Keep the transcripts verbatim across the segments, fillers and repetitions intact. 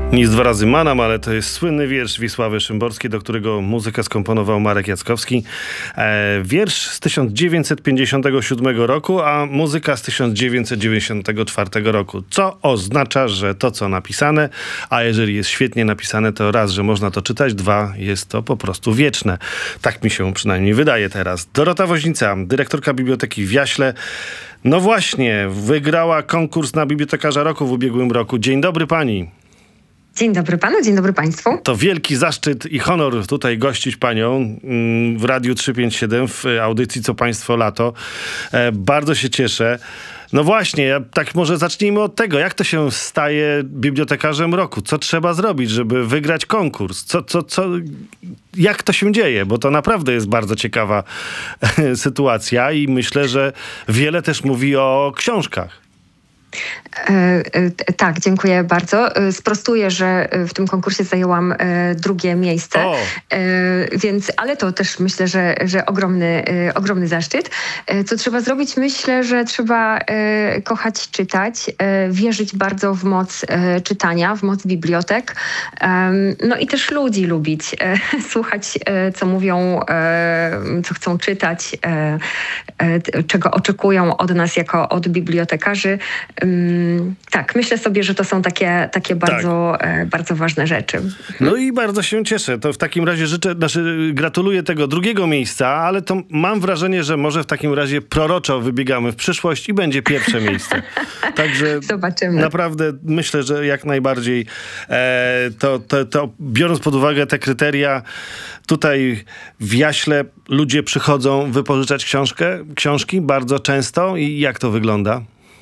Nic dwa razy manam, ale to jest słynny wiersz Wisławy Szymborskiej, do którego muzykę skomponował Marek Jackowski. E, wiersz z tysiąc dziewięćset pięćdziesiątego siódmego roku, a muzyka z tysiąc dziewięćset dziewięćdziesiątego czwartego roku. Co oznacza, że to, co napisane, a jeżeli jest świetnie napisane, to raz, że można to czytać, dwa, jest to po prostu wieczne. Tak mi się przynajmniej wydaje teraz. Dorota Woźnica, dyrektorka Biblioteki w Jaśle. No właśnie, wygrała konkurs na Bibliotekarza Roku w ubiegłym roku. Dzień dobry pani. Dzień dobry panu, dzień dobry państwu. To wielki zaszczyt i honor tutaj gościć panią w Radiu trzysta pięćdziesiąt siedem w audycji Co Państwo Lato. E, bardzo się cieszę. No właśnie, tak może zacznijmy od tego. Jak to się staje bibliotekarzem roku? Co trzeba zrobić, żeby wygrać konkurs? Co, co, co, jak to się dzieje? Bo to naprawdę jest bardzo ciekawa sytuacja i myślę, że wiele też mówi o książkach. E, e, tak, dziękuję bardzo. E, sprostuję, że w tym konkursie zajęłam e, drugie miejsce, e, więc, ale to też myślę, że, że ogromny, e, ogromny zaszczyt. E, co trzeba zrobić? Myślę, że trzeba e, kochać czytać, e, wierzyć bardzo w moc e, czytania, w moc bibliotek, e, no i też ludzi lubić, e, słuchać, e, co mówią, e, co chcą czytać, e, e, czego oczekują od nas jako od bibliotekarzy. Um, tak, myślę sobie, że to są takie, takie bardzo, tak. e, bardzo ważne rzeczy. No i bardzo się cieszę. To w takim razie życzę, znaczy gratuluję tego drugiego miejsca, ale to mam wrażenie, że może w takim razie proroczo wybiegamy w przyszłość i będzie pierwsze miejsce. Także zobaczymy. Naprawdę myślę, że jak najbardziej e, to, to, to biorąc pod uwagę te kryteria, tutaj w Jaśle ludzie przychodzą wypożyczać książkę, książki bardzo często i jak to wygląda?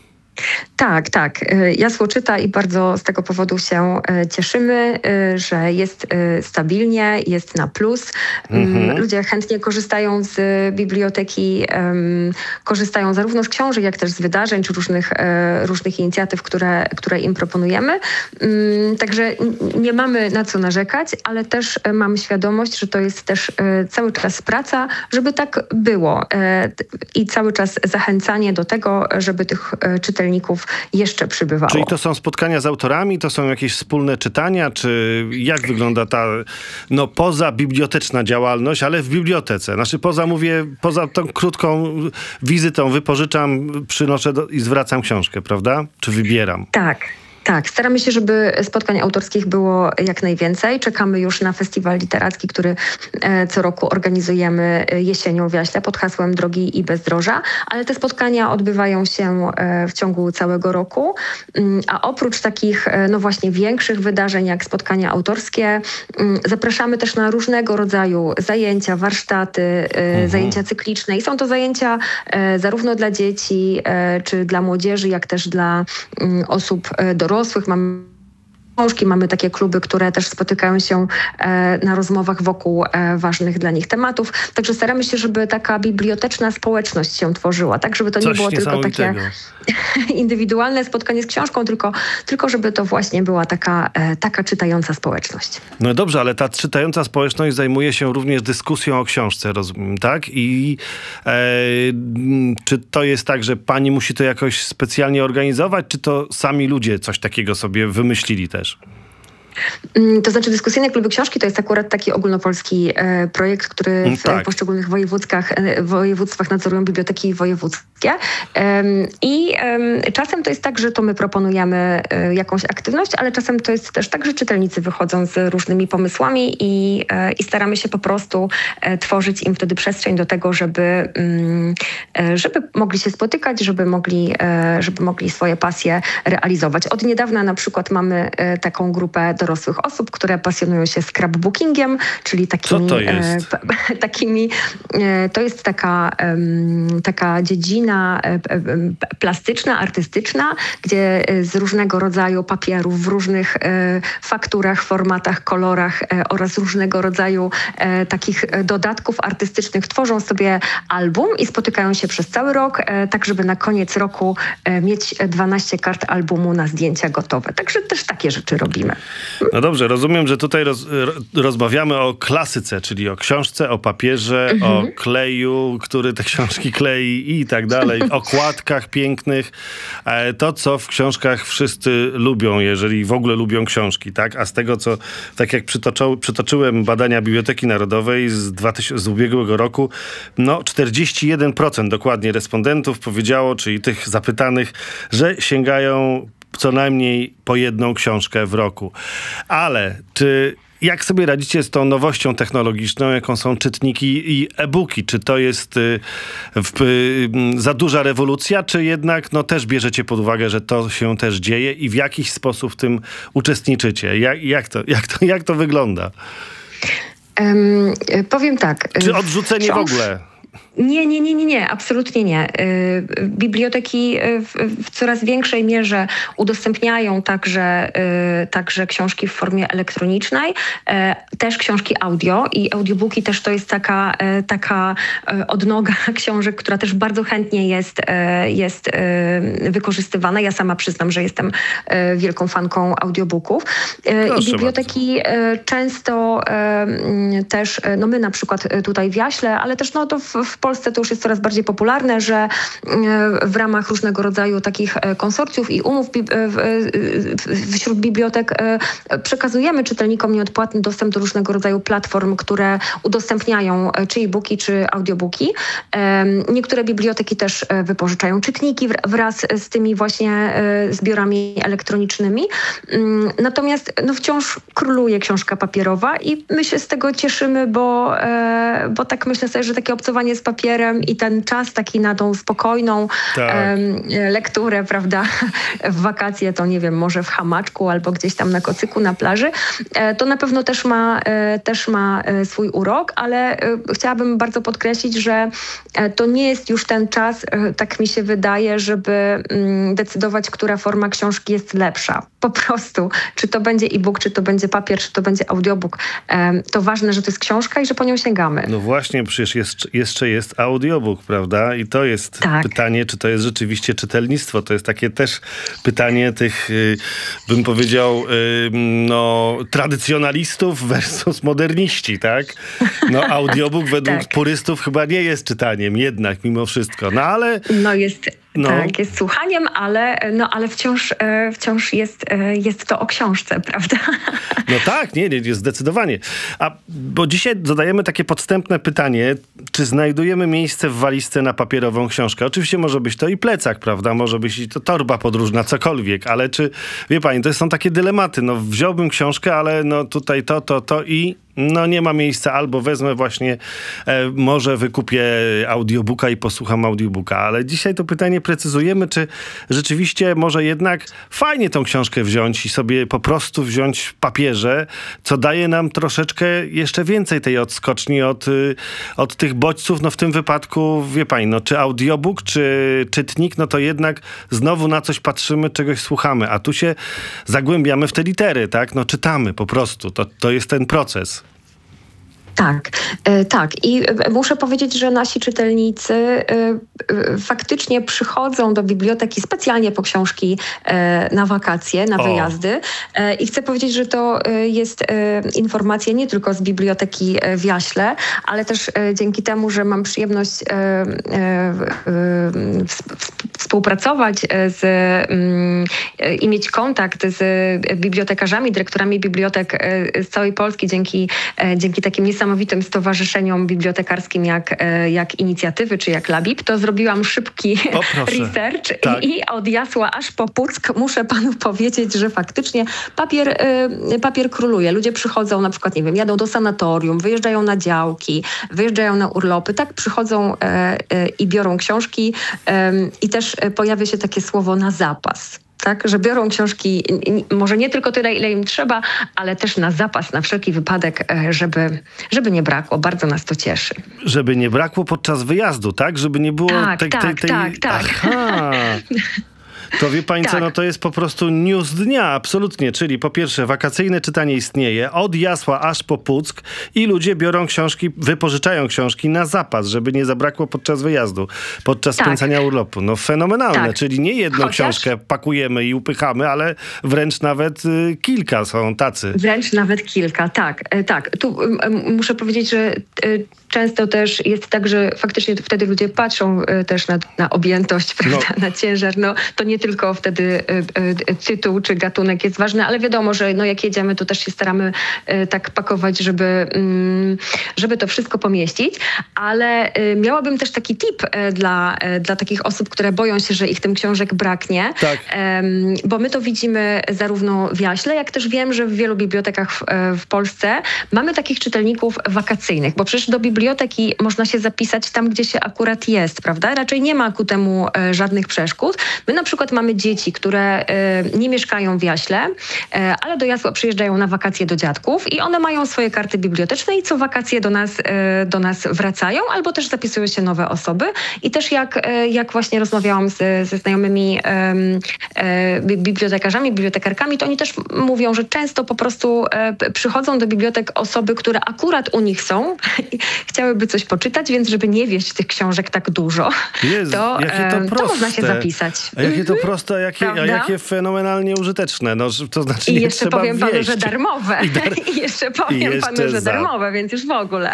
Tak, tak. Jasło czyta i bardzo z tego powodu się cieszymy, że jest stabilnie, jest na plus. Mhm. Ludzie chętnie korzystają z biblioteki, korzystają zarówno z książek, jak też z wydarzeń, czy różnych, różnych inicjatyw, które, które im proponujemy. Także nie mamy na co narzekać, ale też mamy świadomość, że to jest też cały czas praca, żeby tak było. I cały czas zachęcanie do tego, żeby tych czytelników jeszcze przybywało. Czyli to są spotkania z autorami, to są jakieś wspólne czytania, czy jak wygląda ta no poza biblioteczna działalność, ale w bibliotece? Znaczy poza, mówię, poza tą krótką wizytą wypożyczam, przynoszę do, i zwracam książkę, prawda? Czy wybieram? Tak. Tak, staramy się, żeby spotkań autorskich było jak najwięcej. Czekamy już na festiwal literacki, który e, co roku organizujemy jesienią w Jaśle pod hasłem Drogi i Bezdroża, ale te spotkania odbywają się e, w ciągu całego roku, mm, a oprócz takich e, no właśnie większych wydarzeń jak spotkania autorskie, mm, zapraszamy też na różnego rodzaju zajęcia, warsztaty, e, mhm. zajęcia cykliczne i są to zajęcia e, zarówno dla dzieci, e, czy dla młodzieży, jak też dla mm, osób e, dorosłych. Dorosłych, mamy książki, mamy takie kluby, które też spotykają się e, na rozmowach wokół e, ważnych dla nich tematów. Także staramy się, żeby taka biblioteczna społeczność się tworzyła, tak żeby to Coś nie było tylko takie indywidualne spotkanie z książką, tylko, tylko żeby to właśnie była taka, e, taka czytająca społeczność. No dobrze, ale ta czytająca społeczność zajmuje się również dyskusją o książce, rozumiem, tak? I e, czy to jest tak, że pani musi to jakoś specjalnie organizować, czy to sami ludzie coś takiego sobie wymyślili też? To znaczy dyskusyjne kluby książki to jest akurat taki ogólnopolski e, projekt, który w tak. poszczególnych wojewódzkach, e, województwach nadzorują biblioteki wojewódzkie. E, I e, czasem to jest tak, że to my proponujemy e, jakąś aktywność, ale czasem to jest też tak, że czytelnicy wychodzą z różnymi pomysłami i, e, i staramy się po prostu e, tworzyć im wtedy przestrzeń do tego, żeby, mm, e, żeby mogli się spotykać, żeby mogli, e, żeby mogli swoje pasje realizować. Od niedawna na przykład mamy e, taką grupę dorosłych osób, które pasjonują się scrapbookingiem, czyli takimi... Co to jest? E, takimi e, to jest taka, e, taka dziedzina e, e, plastyczna, artystyczna, gdzie z różnego rodzaju papierów, w różnych e, fakturach, formatach, kolorach e, oraz różnego rodzaju e, takich dodatków artystycznych tworzą sobie album i spotykają się przez cały rok, e, tak żeby na koniec roku e, mieć dwanaście kart albumu na zdjęcia gotowe. Także też takie rzeczy robimy. No dobrze, rozumiem, że tutaj roz, rozmawiamy o klasyce, czyli o książce, o papierze, mhm. o kleju, który te książki klei i tak dalej, okładkach pięknych. To, co w książkach wszyscy lubią, jeżeli w ogóle lubią książki, tak? A z tego, co, tak jak przytoczył, przytoczyłem badania Biblioteki Narodowej z, dwa tysiące, z ubiegłego roku, no czterdzieści jeden procent dokładnie respondentów powiedziało, czyli tych zapytanych, że sięgają co najmniej po jedną książkę w roku. Ale czy jak sobie radzicie z tą nowością technologiczną, jaką są czytniki i e-booki? Czy to jest y, w, y, za duża rewolucja, czy jednak no, też bierzecie pod uwagę, że to się też dzieje i w jakiś sposób w tym uczestniczycie? Jak, jak, to, jak, to, jak to wygląda? Um, powiem tak. Czy odrzucenie Książ... w ogóle? Nie, nie, nie, nie, nie, absolutnie nie. Biblioteki w, w coraz większej mierze udostępniają także, także książki w formie elektronicznej, też książki audio i audiobooki też to jest taka, taka odnoga książek, która też bardzo chętnie jest, jest wykorzystywana. Ja sama przyznam, że jestem wielką fanką audiobooków. Proszę I biblioteki bardzo. Często też, no my na przykład tutaj w Jaśle, ale też no to w, w Polsce to już jest coraz bardziej popularne, że w ramach różnego rodzaju takich konsorcjów i umów wśród bibliotek przekazujemy czytelnikom nieodpłatny dostęp do różnego rodzaju platform, które udostępniają czy e-booki, czy audiobooki. Niektóre biblioteki też wypożyczają czytniki wraz z tymi właśnie zbiorami elektronicznymi. Natomiast no, wciąż króluje książka papierowa i my się z tego cieszymy, bo, bo tak myślę sobie, że takie obcowanie z papierem i ten czas taki na tą spokojną tak. em, lekturę, prawda, w wakacje, to nie wiem, może w hamaczku albo gdzieś tam na kocyku na plaży, e, to na pewno też ma, e, też ma e, swój urok, ale e, chciałabym bardzo podkreślić, że e, to nie jest już ten czas, e, tak mi się wydaje, żeby mm, decydować, która forma książki jest lepsza. Po prostu, czy to będzie e-book, czy to będzie papier, czy to będzie audiobook. E, to ważne, że to jest książka i że po nią sięgamy. No właśnie, przecież jest, jeszcze jest audiobook, prawda? I to jest tak. pytanie, czy to jest rzeczywiście czytelnictwo. To jest takie też pytanie tych, y, bym powiedział, y, no, tradycjonalistów versus moderniści, tak? No audiobook według tak. purystów chyba nie jest czytaniem jednak, mimo wszystko. No ale... No jest... No. Tak, jest słuchaniem, ale, no, ale wciąż, e, wciąż jest, e, jest to o książce, prawda? No tak, nie, nie, zdecydowanie. A bo dzisiaj zadajemy takie podstępne pytanie, czy znajdujemy miejsce w walizce na papierową książkę? Oczywiście może być to i plecak, prawda? Może być i to torba podróżna, cokolwiek, ale czy, wie pani, to są takie dylematy. No wziąłbym książkę, ale no tutaj to, to, to i... No nie ma miejsca, albo wezmę właśnie, e, może wykupię audiobooka i posłucham audiobooka, ale dzisiaj to pytanie precyzujemy, czy rzeczywiście może jednak fajnie tą książkę wziąć i sobie po prostu wziąć w papierze, co daje nam troszeczkę jeszcze więcej tej odskoczni od, od tych bodźców, no w tym wypadku, wie pani, no czy audiobook, czy czytnik, no to jednak znowu na coś patrzymy, czegoś słuchamy, a tu się zagłębiamy w te litery, tak? No czytamy po prostu, to, to jest ten proces. Tak, e, tak. I muszę powiedzieć, że nasi czytelnicy e, e, faktycznie przychodzą do biblioteki specjalnie po książki e, na wakacje, na o. wyjazdy. E, I chcę powiedzieć, że to e, jest e, informacja nie tylko z biblioteki w Jaśle, ale też e, dzięki temu, że mam przyjemność e, e, w, w, współpracować z, e, i mieć kontakt z bibliotekarzami, dyrektorami bibliotek e, z całej Polski dzięki, e, dzięki takim niesamowitym niesamowitym stowarzeszeniom bibliotekarskim jak, jak Inicjatywy czy jak Labib, to zrobiłam szybki o, research tak. i, i od Jasła aż po Puck muszę panu powiedzieć, że faktycznie papier, y, papier króluje. Ludzie przychodzą na przykład, nie wiem, jadą do sanatorium, wyjeżdżają na działki, wyjeżdżają na urlopy, tak przychodzą y, y, i biorą książki y, i też pojawia się takie słowo na zapas. Tak, że biorą książki może nie tylko tyle, ile im trzeba, ale też na zapas, na wszelki wypadek, żeby, żeby nie brakło. Bardzo nas to cieszy. Żeby nie brakło podczas wyjazdu, tak? Żeby nie było tak, tej... Tak, tej, tej... tak, tak. Aha. To wie pani Tak. co, no to jest po prostu news dnia, absolutnie. Czyli po pierwsze, wakacyjne czytanie istnieje od Jasła aż po Puck i ludzie biorą książki, wypożyczają książki na zapas, żeby nie zabrakło podczas wyjazdu, podczas Tak. spędzania urlopu. No fenomenalne, Tak. czyli nie jedną Chociaż- książkę pakujemy i upychamy, ale wręcz nawet y, kilka są tacy. Wręcz nawet kilka, tak. e, Tak, tu em, muszę powiedzieć, że e, często też jest tak, że faktycznie wtedy ludzie patrzą e, też na, na objętość, prawda, na ciężar. No, to nie tylko wtedy e, e, tytuł czy gatunek jest ważny, ale wiadomo, że no, jak jedziemy, to też się staramy e, tak pakować, żeby, mm, żeby to wszystko pomieścić. Ale e, miałabym też taki tip e, dla, e, dla takich osób, które boją się, że ich tym książek braknie. Tak. Em, bo my to widzimy zarówno w Jaśle, jak też wiem, że w wielu bibliotekach w, e, w Polsce mamy takich czytelników wakacyjnych, bo przecież do biblioteki można się zapisać tam, gdzie się akurat jest, prawda? Raczej nie ma ku temu e, żadnych przeszkód. My na przykład mamy dzieci, które e, nie mieszkają w Jaśle, e, ale do Jasła przyjeżdżają na wakacje do dziadków i one mają swoje karty biblioteczne i co wakacje do nas, e, do nas wracają, albo też zapisują się nowe osoby. I też jak, e, jak właśnie rozmawiałam z, ze znajomymi em, e, bi- bibliotekarzami, bibliotekarkami, to oni też mówią, że często po prostu e, p- przychodzą do bibliotek osoby, które akurat u nich są i chciałyby coś poczytać, więc żeby nie wieść tych książek tak dużo, Jezu, to, jakie to em, to proste. można się zapisać. A jakie to proste, a jakie, a Prawda? jakie fenomenalnie użyteczne. No, że- to znaczy I nie jeszcze trzeba powiem panu, wieść. że darmowe. I dar- I jeszcze powiem I jeszcze panu, że za. darmowe, więc już w ogóle.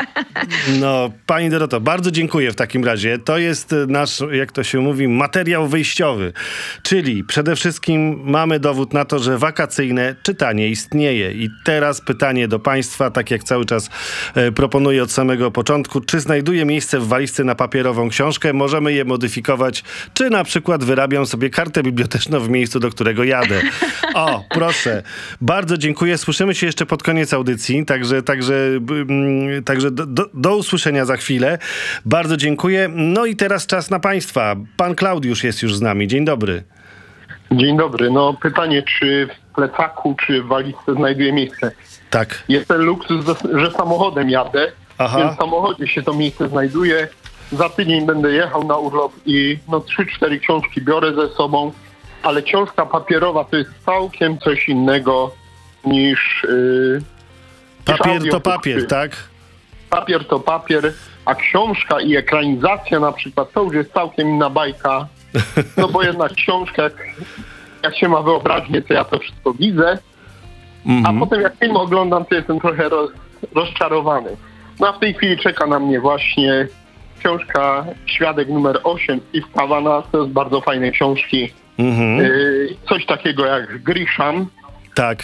No, pani Doroto, bardzo dziękuję w takim razie. To jest y, nasz, jak to się mówi, materiał wyjściowy. Czyli przede wszystkim mamy dowód na to, że wakacyjne czytanie istnieje. I teraz pytanie do państwa, tak jak cały czas e, proponuję od samego początku. Czy znajduje miejsce w walizce na papierową książkę? Możemy je modyfikować. Czy na przykład wyrabiam sobie kartę biblioteczną w miejscu, do którego jadę? O, proszę. Bardzo dziękuję. Słyszymy się jeszcze pod koniec audycji. Także, także, mm, także do, do, do usłyszenia za chwilę. Bardzo dziękuję. No i teraz czas na państwa. Pan Klaudiusz jest już z nami. Dzień dobry. Dzień dobry. No pytanie, czy w plecaku, czy w walizce znajduje miejsce? Tak. Jest ten luksus, że samochodem jadę, Aha. więc w samochodzie się to miejsce znajduje. Za tydzień będę jechał na urlop i no trzy, cztery książki biorę ze sobą, ale książka papierowa to jest całkiem coś innego niż... Yy, Papier to audiobook. papier, tak? Papier to papier, a książka i ekranizacja na przykład to już jest całkiem inna bajka. No bo jednak książka, jak, jak się ma wyobraźnię, to ja to wszystko widzę, a potem jak film oglądam, to jestem trochę roz, rozczarowany. No a w tej chwili czeka na mnie właśnie książka Świadek numer osiem i Kawana. To jest bardzo fajne książki. Mhm. Yy, coś takiego jak Grisham. Tak.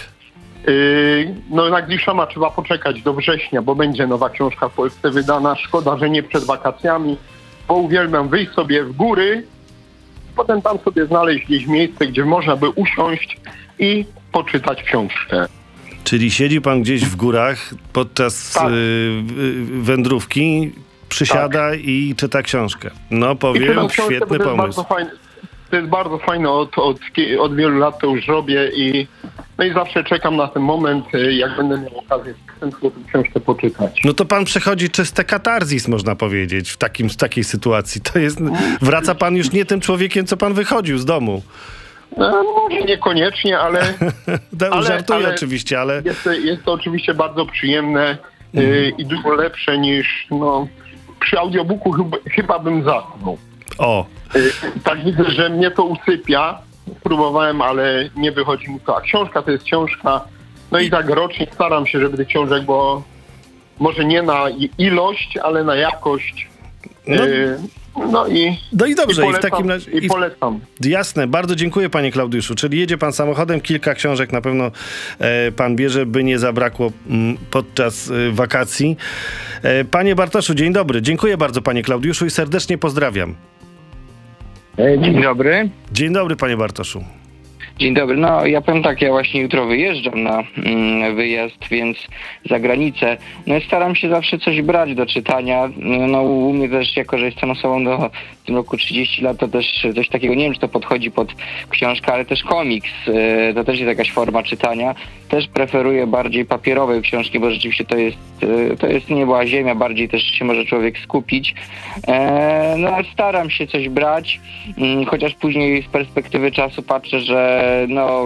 Yy, no na Grishama trzeba poczekać do września, bo będzie nowa książka w Polsce wydana. Szkoda, że nie przed wakacjami, bo uwielbiam wyjść sobie w góry, potem tam sobie znaleźć gdzieś miejsce, gdzie można by usiąść i poczytać książkę. Czyli siedzi pan gdzieś w górach podczas Tak. y, y, wędrówki, przysiada i czyta książkę. No I powiem, czytam książkę, bo świetny to jest pomysł. bardzo fajne. To jest bardzo fajne, od, od, od wielu lat to już robię i no i zawsze czekam na ten moment, jak będę miał okazję w ten sposób książkę poczytać. No to pan przechodzi czyste katarzis, można powiedzieć, w, takim, w takiej sytuacji. To jest, wraca pan już nie tym człowiekiem, co pan wychodził z domu. No, może niekoniecznie, ale Da, Ale- żartuję ale- oczywiście, ale jest to, jest to oczywiście bardzo przyjemne y, i dużo lepsze niż no, przy audiobooku chyba, chyba bym zasnął. o, Y, tak widzę, że mnie to usypia. Próbowałem, ale nie wychodzi mi to. A książka to jest książka. No i tak rocznie staram się, żeby tych książek było może nie na i- ilość, ale na jakość. No. Y, no i, no i dobrze, i i w polecam. takim razie... I i w- polecam. Jasne, bardzo dziękuję panie Klaudiuszu. Czyli jedzie pan samochodem, kilka książek na pewno e, pan bierze, by nie zabrakło m, podczas e, wakacji. E, panie Bartoszu, dzień dobry. Dziękuję bardzo panie Klaudiuszu i serdecznie pozdrawiam. Dzień dobry. Dzień dobry panie Bartoszu. Dzień dobry. No ja powiem tak, ja właśnie jutro wyjeżdżam na mm, wyjazd, więc za granicę. No i staram się zawsze coś brać do czytania. No u mnie też, jako że jestem osobą do w tym roku trzydzieści lat, to też coś takiego, nie wiem czy to podchodzi pod książkę, ale też komiks. Yy, to też jest jakaś forma czytania. Też preferuję bardziej papierowe książki, bo rzeczywiście to jest, yy, to jest niebła ziemia, bardziej też się może człowiek skupić. Yy, no ale staram się coś brać, yy, chociaż później z perspektywy czasu patrzę, że no,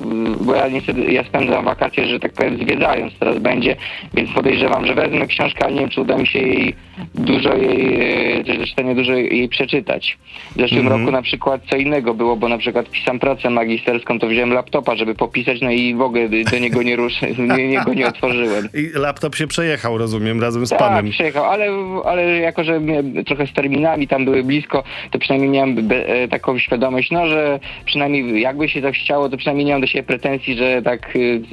bo ja niestety, ja spędzam wakacje, że tak powiem, zwiedzając teraz będzie, więc podejrzewam, że wezmę książkę, ale nie wiem, czy uda mi się jej dużo jej, zresztą dużo jej przeczytać. W zeszłym mm-hmm. roku na przykład co innego było, bo na przykład pisam pracę magisterską, to wziąłem laptopa, żeby popisać, no i w ogóle do niego nie ruszę, nie, niego nie otworzyłem. I laptop się przejechał, rozumiem, razem z tak, panem. Tak, przejechał, ale, ale jako, że trochę z terminami tam były blisko, to przynajmniej miałem be, taką świadomość, no, że przynajmniej jakby się tak chciało, to przynajmniej nie mam do siebie pretensji, że tak,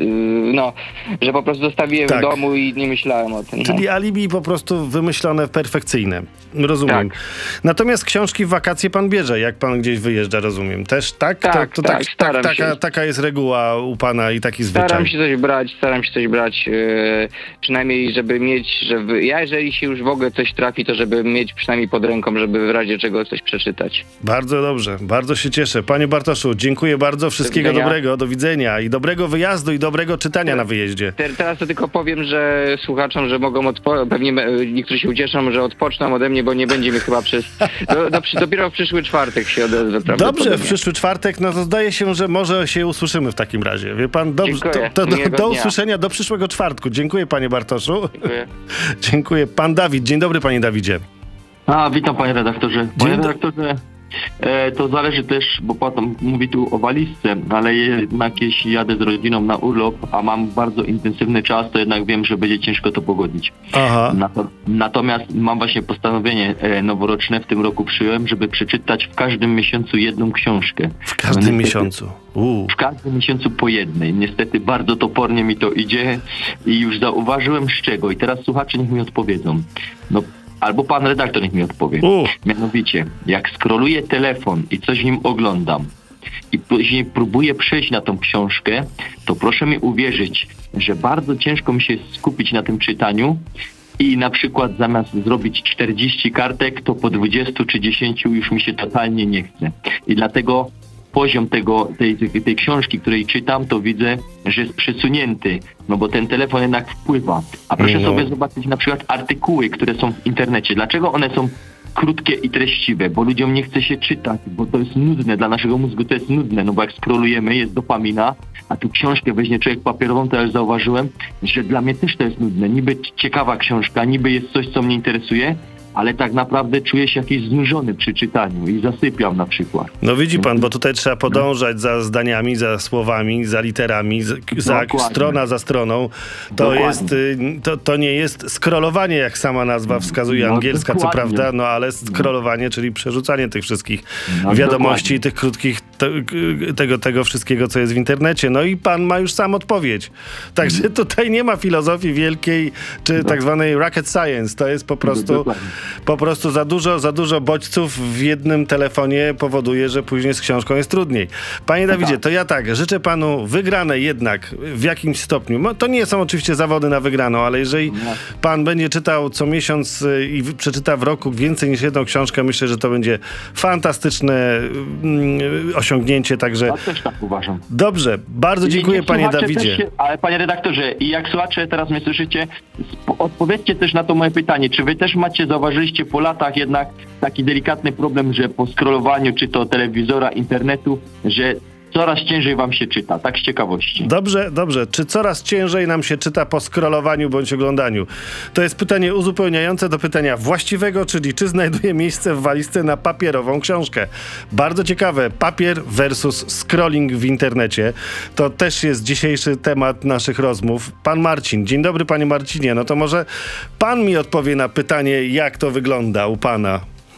no, że po prostu zostawiłem tak w domu i nie myślałem o tym. No. Czyli alibi po prostu wymyślone, perfekcyjne. Rozumiem. Tak. Natomiast książki w wakacje pan bierze, jak pan gdzieś wyjeżdża, rozumiem. Też tak? Tak, to, to tak, tak, staram tak taka, się. taka jest reguła u pana i taki zwyczaj. Staram się coś brać, staram się coś brać, yy, przynajmniej żeby mieć, żeby ja jeżeli się już w ogóle coś trafi, to żeby mieć przynajmniej pod ręką, żeby w razie czego coś przeczytać. Bardzo dobrze, bardzo się cieszę. Panie Bartoszu, dziękuję bardzo, wszystkiego do dobrego, do widzenia i dobrego wyjazdu i dobrego czytania teraz, na wyjeździe. Teraz to tylko powiem, że słuchaczom, że mogą odpo- pewnie niektórzy się ucieszą, że odpoczną ode mnie, bo nie będzie mi chyba przez... Do, do, dopiero w przyszły czwartek się odezwę. Dobrze, w przyszły czwartek, no to zdaje się, że może się usłyszymy w takim razie. Wie pan, dobrze, Dziękuję. to, to, do, do dnia. usłyszenia do przyszłego czwartku. Dziękuję, panie Bartoszu. Dziękuję. Dziękuję. Pan Dawid, dzień dobry, panie Dawidzie. A, witam panie redaktorze. Panie redaktorze, e, to zależy też, bo pan mówi tu o walizce, ale jednak jeśli jadę z rodziną na urlop, a mam bardzo intensywny czas, to jednak wiem, że będzie ciężko to pogodzić. Aha. Nato- natomiast mam właśnie postanowienie e, noworoczne w tym roku przyjąłem, żeby przeczytać w każdym miesiącu jedną książkę. W każdym no, niestety, miesiącu? Uu. W każdym miesiącu po jednej. Niestety bardzo topornie mi to idzie i już zauważyłem z czego. I teraz słuchacze niech mi odpowiedzą. No, albo pan redaktor niech mi odpowie. Uh. Mianowicie, jak scrolluję telefon i coś w nim oglądam i później próbuję przejść na tą książkę, to proszę mi uwierzyć, że bardzo ciężko mi się skupić na tym czytaniu i na przykład zamiast zrobić czterdzieści kartek, to po dwudziestu czy dziesięciu już mi się totalnie nie chce. I dlatego poziom tego, tej, tej, tej książki, której czytam, to widzę, że jest przesunięty, no bo ten telefon jednak wpływa. A proszę no. sobie zobaczyć na przykład artykuły, które są w internecie. Dlaczego one są krótkie i treściwe? Bo ludziom nie chce się czytać, bo to jest nudne, dla naszego mózgu to jest nudne, no bo jak scrollujemy, jest dopamina, a tu książkę weźmie człowiek papierową, to ja już zauważyłem, że dla mnie też to jest nudne. Niby ciekawa książka, niby jest coś, co mnie interesuje, ale tak naprawdę czuję się jakiś znużony przy czytaniu i zasypiam na przykład. No widzi pan, bo tutaj trzeba podążać za zdaniami, za słowami, za literami, za strona za stroną. To Dokładnie. jest, to, to nie jest scrollowanie, jak sama nazwa wskazuje, No, angielska co dokładnie. prawda, no ale scrollowanie, czyli przerzucanie tych wszystkich No, wiadomości, dokładnie. tych krótkich, te, tego, tego wszystkiego, co jest w internecie. No i pan ma już sam odpowiedź. Także tutaj nie ma filozofii wielkiej, czy tak zwanej rocket science. To jest po prostu... Dokładnie. Po prostu za dużo, za dużo bodźców w jednym telefonie powoduje, że później z książką jest trudniej. Panie Dawidzie, to ja tak, życzę panu wygranej jednak w jakimś stopniu. To nie są oczywiście zawody na wygraną, ale jeżeli pan będzie czytał co miesiąc i przeczyta w roku więcej niż jedną książkę, myślę, że to będzie fantastyczne osiągnięcie, także... Ja też tak uważam. Dobrze, bardzo I dziękuję niech panie słuchacze Dawidzie. też się, ale panie redaktorze, i jak słuchacze teraz mnie słyszycie, sp- odpowiedzcie też na to moje pytanie. Czy wy też macie, zauważyliście po latach jednak taki delikatny problem, że po scrollowaniu, czy to telewizora, internetu, że coraz ciężej wam się czyta, tak z ciekawości. Dobrze, dobrze. Czy coraz ciężej nam się czyta po scrollowaniu bądź oglądaniu? To jest pytanie uzupełniające do pytania właściwego, czyli czy znajduje miejsce w walizce na papierową książkę. Bardzo ciekawe. Papier versus scrolling w internecie. To też jest dzisiejszy temat naszych rozmów. Pan Marcin. Dzień dobry, panie Marcinie. No to może pan mi odpowie na pytanie, jak to wygląda u pana.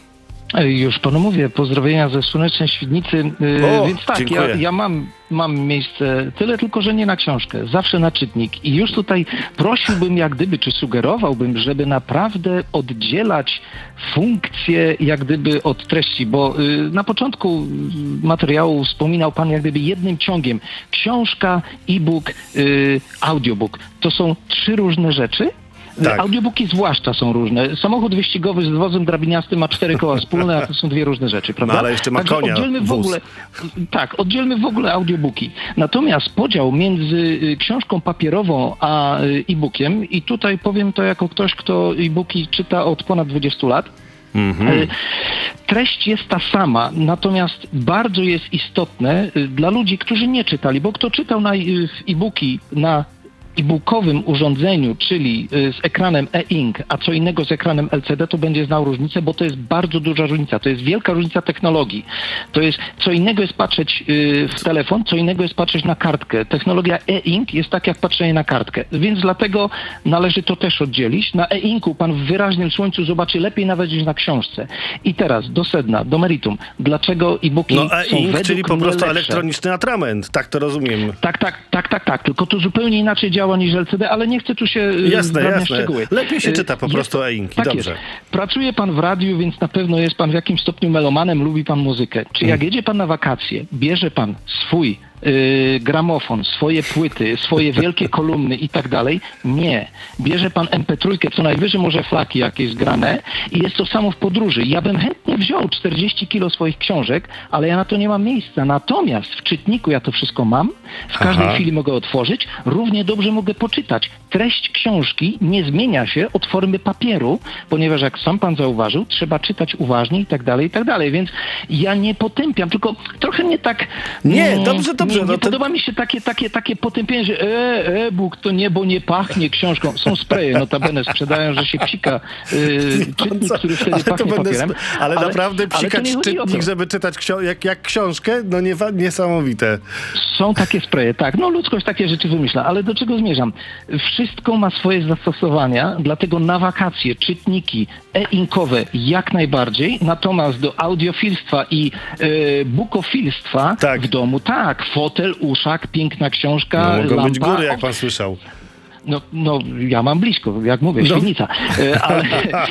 Już panu mówię, pozdrowienia ze słonecznej Świdnicy. O, Więc tak, ja, ja mam, mam miejsce tyle, tylko że nie na książkę, zawsze na czytnik. I już tutaj prosiłbym jak gdyby, czy sugerowałbym, żeby naprawdę oddzielać funkcje jak gdyby od treści, bo y, na początku materiału wspominał pan jak gdyby jednym ciągiem. Książka, e-book, y, audiobook. To są trzy różne rzeczy. Tak. Audiobooki zwłaszcza są różne. Samochód wyścigowy z wozem drabiniastym ma cztery koła wspólne, a to są dwie różne rzeczy, prawda? No, ale jeszcze ma Także konia, oddzielmy w wóz. ogóle, tak, oddzielmy w ogóle audiobooki. Natomiast podział między y, książką papierową a y, e-bookiem, i tutaj powiem to jako ktoś, kto e-booki czyta od ponad dwudziestu lat, Mhm. y, treść jest ta sama, natomiast bardzo jest istotne y, dla ludzi, którzy nie czytali, bo kto czytał na y, e-booki na e-bookowym urządzeniu, czyli y, z ekranem e-ink, a co innego z ekranem L C D, to będzie znał różnicę, bo to jest bardzo duża różnica. To jest wielka różnica technologii. To jest, co innego jest patrzeć y, w telefon, co innego jest patrzeć na kartkę. Technologia e-ink jest tak jak patrzenie na kartkę, więc dlatego należy to też oddzielić. Na e-inku pan w wyraźnym słońcu zobaczy lepiej nawet niż na książce. I teraz do sedna, do meritum. Dlaczego e-booki No są e-ink, według czyli po mnie prostu lepsze? elektroniczny atrament, tak to rozumiem. Tak, tak, tak, tak, tak. Tylko to zupełnie inaczej działa niż L C D, ale nie chcę tu się y, Jasne, wgłębiać w jasne. szczegóły. Lepiej się Y, czyta po jest- prostu e-inki, tak dobrze. Jest. Pracuje pan w radiu, więc na pewno jest pan w jakimś stopniu melomanem, lubi pan muzykę. Czy jak jedzie pan na wakacje, bierze pan swój y, gramofon, swoje płyty, swoje wielkie kolumny i tak dalej? Nie. Bierze pan em pe trzy, co najwyżej może flaki jakieś zgrane, i jest to samo w podróży. Ja bym chętnie wziął czterdzieści kilo swoich książek, ale ja na to nie mam miejsca. Natomiast w czytniku ja to wszystko mam, w każdej Aha. chwili mogę otworzyć, równie dobrze mogę poczytać. Treść książki nie zmienia się od formy papieru, ponieważ jak sam pan zauważył, trzeba czytać uważnie i tak dalej, i tak dalej. Więc ja nie potępiam, tylko trochę nie tak... Nie, mm, dobrze, dobrze, Nie, no nie to- podoba mi się takie, takie, takie potępienie, że e, e-book to niebo nie pachnie książką. Są spreje, notabene sprzedają, że się psika y, czytnik, Co? który wtedy Ale to pachnie będę papierem. sp- ale, naprawdę ale to psikać nie chodzi o czytnik, to. żeby czytać ksio- jak, jak książkę? No nie, niesamowite. Są takie spreje, tak. No ludzkość takie rzeczy wymyśla, ale do czego zmierzam? Wszystko ma swoje zastosowania, dlatego na wakacje czytniki e-inkowe jak najbardziej, natomiast do audiofilstwa i e, bookofilstwa Tak. w domu tak. Fotel, uszak, piękna książka, No, mogą lampa. być góry, jak pan słyszał. No, no, ja mam blisko, jak mówię, No. Świdnica. E, Ale,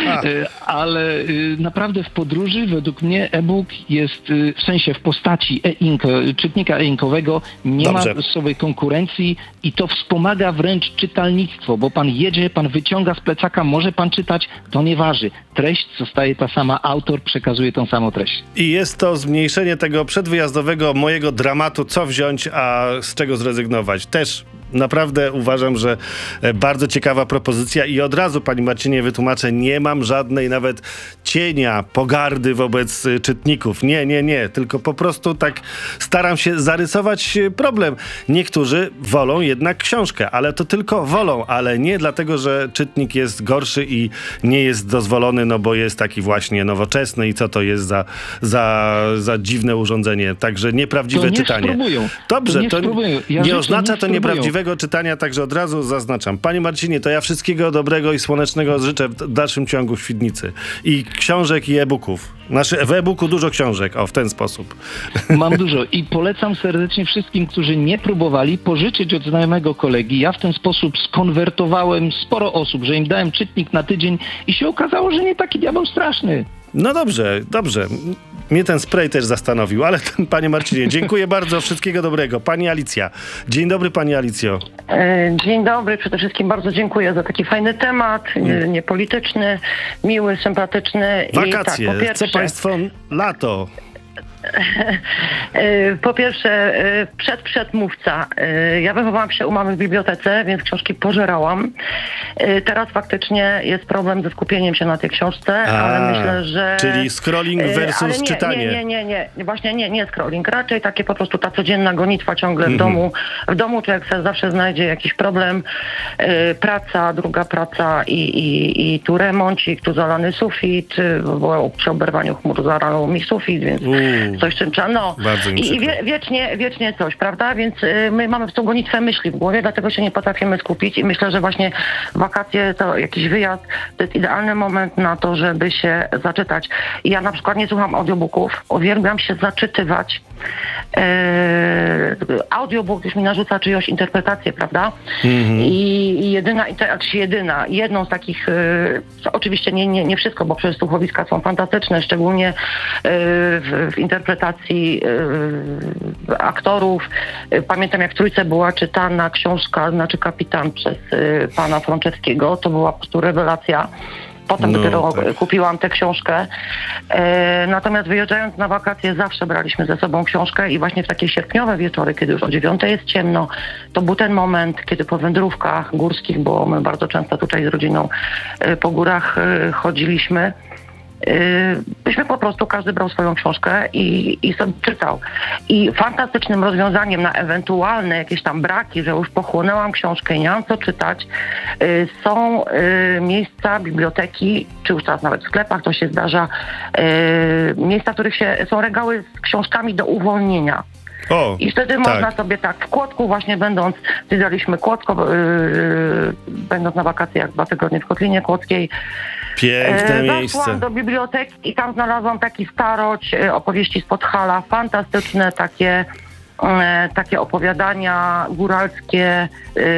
e, ale e, naprawdę w podróży według mnie e-book jest e, w sensie w postaci e-ink, e, czytnika e-inkowego nie Dobrze. ma sobie konkurencji i to wspomaga wręcz czytelnictwo, bo pan jedzie, pan wyciąga z plecaka, może pan czytać, to nie waży. Treść zostaje ta sama, autor przekazuje tą samą treść. I jest to zmniejszenie tego przedwyjazdowego mojego dramatu, co wziąć, a z czego zrezygnować. Też naprawdę uważam, że e, bardzo ciekawa propozycja i od razu, pani Marcinie, wytłumaczę, nie mam żadnej nawet cienia pogardy wobec e, czytników. Nie, nie, nie, tylko po prostu tak staram się zarysować e, problem. Niektórzy wolą jednak książkę, ale to tylko wolą, ale nie dlatego, że czytnik jest gorszy i nie jest dozwolony, no bo jest taki właśnie nowoczesny i co to jest za, za, za dziwne urządzenie. Także nieprawdziwe To niech czytanie. spróbują. Dobrze, To niech to spróbują. Ja nie życzę, oznacza niech to spróbują. nieprawdziwego czytania, także od razu zaznaczam. Panie Marcinie, to ja wszystkiego dobrego i słonecznego życzę w dalszym ciągu w Świdnicy. I książek, i e-booków. Znaczy, w e-booku dużo książek, o, w ten sposób. Mam dużo i polecam serdecznie wszystkim, którzy nie próbowali, pożyczyć od znajomego kolegi. Ja w ten sposób skonwertowałem sporo osób, że im dałem czytnik na tydzień i się okazało, że nie taki diabeł straszny. No dobrze, dobrze. Mnie ten spray też zastanowił, ale panie Marcinie, dziękuję bardzo, wszystkiego dobrego. Pani Alicja. Dzień dobry, pani Alicjo. E, Dzień dobry, przede wszystkim bardzo dziękuję za taki fajny temat, nie- niepolityczny, miły, sympatyczny. Wakacje, I tak, po pierwsze, co państwo, lato. e, po pierwsze e, przed przedmówca. E, Ja wychowałam się u mamy w bibliotece, więc książki pożerałam. E, Teraz faktycznie jest problem ze skupieniem się na tej książce, A, ale myślę, że... czyli scrolling e, versus ale nie, czytanie. Nie, nie, nie, nie, właśnie nie, nie scrolling, raczej takie po prostu ta codzienna gonitwa ciągle w Mhm. domu. W domu człowiek sobie zawsze znajdzie jakiś problem, e, praca, druga praca i, i, i tu remoncik, tu zalany sufit, e, bo przy oberwaniu chmur zalał mi sufit, więc Uuu. coś czym trzeba, no. Bardzo mi I, i przykro. wie, wiecznie, wiecznie coś, prawda? Więc y, my mamy w tą gonitwę myśli w głowie, dlatego się nie potrafimy skupić i myślę, że właśnie wakacje to jakiś wyjazd, to jest idealny moment na to, żeby się zaczytać. I ja na przykład nie słucham audiobooków, uwielbiam się zaczytywać. E, audiobook już mi narzuca czyjąś interpretację, prawda? Mm-hmm. I, I jedyna, znaczy jedyna, jedną z takich, e, oczywiście nie, nie, nie wszystko, bo przecież słuchowiska są fantastyczne, szczególnie e, w, w interpretacji e, aktorów. E, pamiętam, jak w Trójce była czytana książka, znaczy Kapitan przez e, pana Frączewskiego, to była po prostu rewelacja. Potem no, dopiero tak. kupiłam tę książkę. E, natomiast wyjeżdżając na wakacje zawsze braliśmy ze sobą książkę i właśnie w takie sierpniowe wieczory, kiedy już o dziewiątej jest ciemno, to był ten moment, kiedy po wędrówkach górskich, bo my bardzo często tutaj z rodziną e, po górach e, chodziliśmy, byśmy po prostu, każdy brał swoją książkę i, i sobie czytał. I fantastycznym rozwiązaniem na ewentualne jakieś tam braki, że już pochłonęłam książkę i nie mam co czytać, są miejsca, biblioteki, czy już teraz nawet w sklepach to się zdarza, miejsca, w których się, są regały z książkami do uwolnienia. O, I wtedy tak. można sobie tak w Kłodzku właśnie będąc, zwiedzaliśmy Kłodzko, yy, będąc na wakacjach dwa tygodnie w Kotlinie Kłodzkiej. Piękne e, miejsce. Zaszłam do biblioteki i tam znalazłam taki starość, e, opowieści z Podhala, fantastyczne takie, e, takie opowiadania góralskie, e,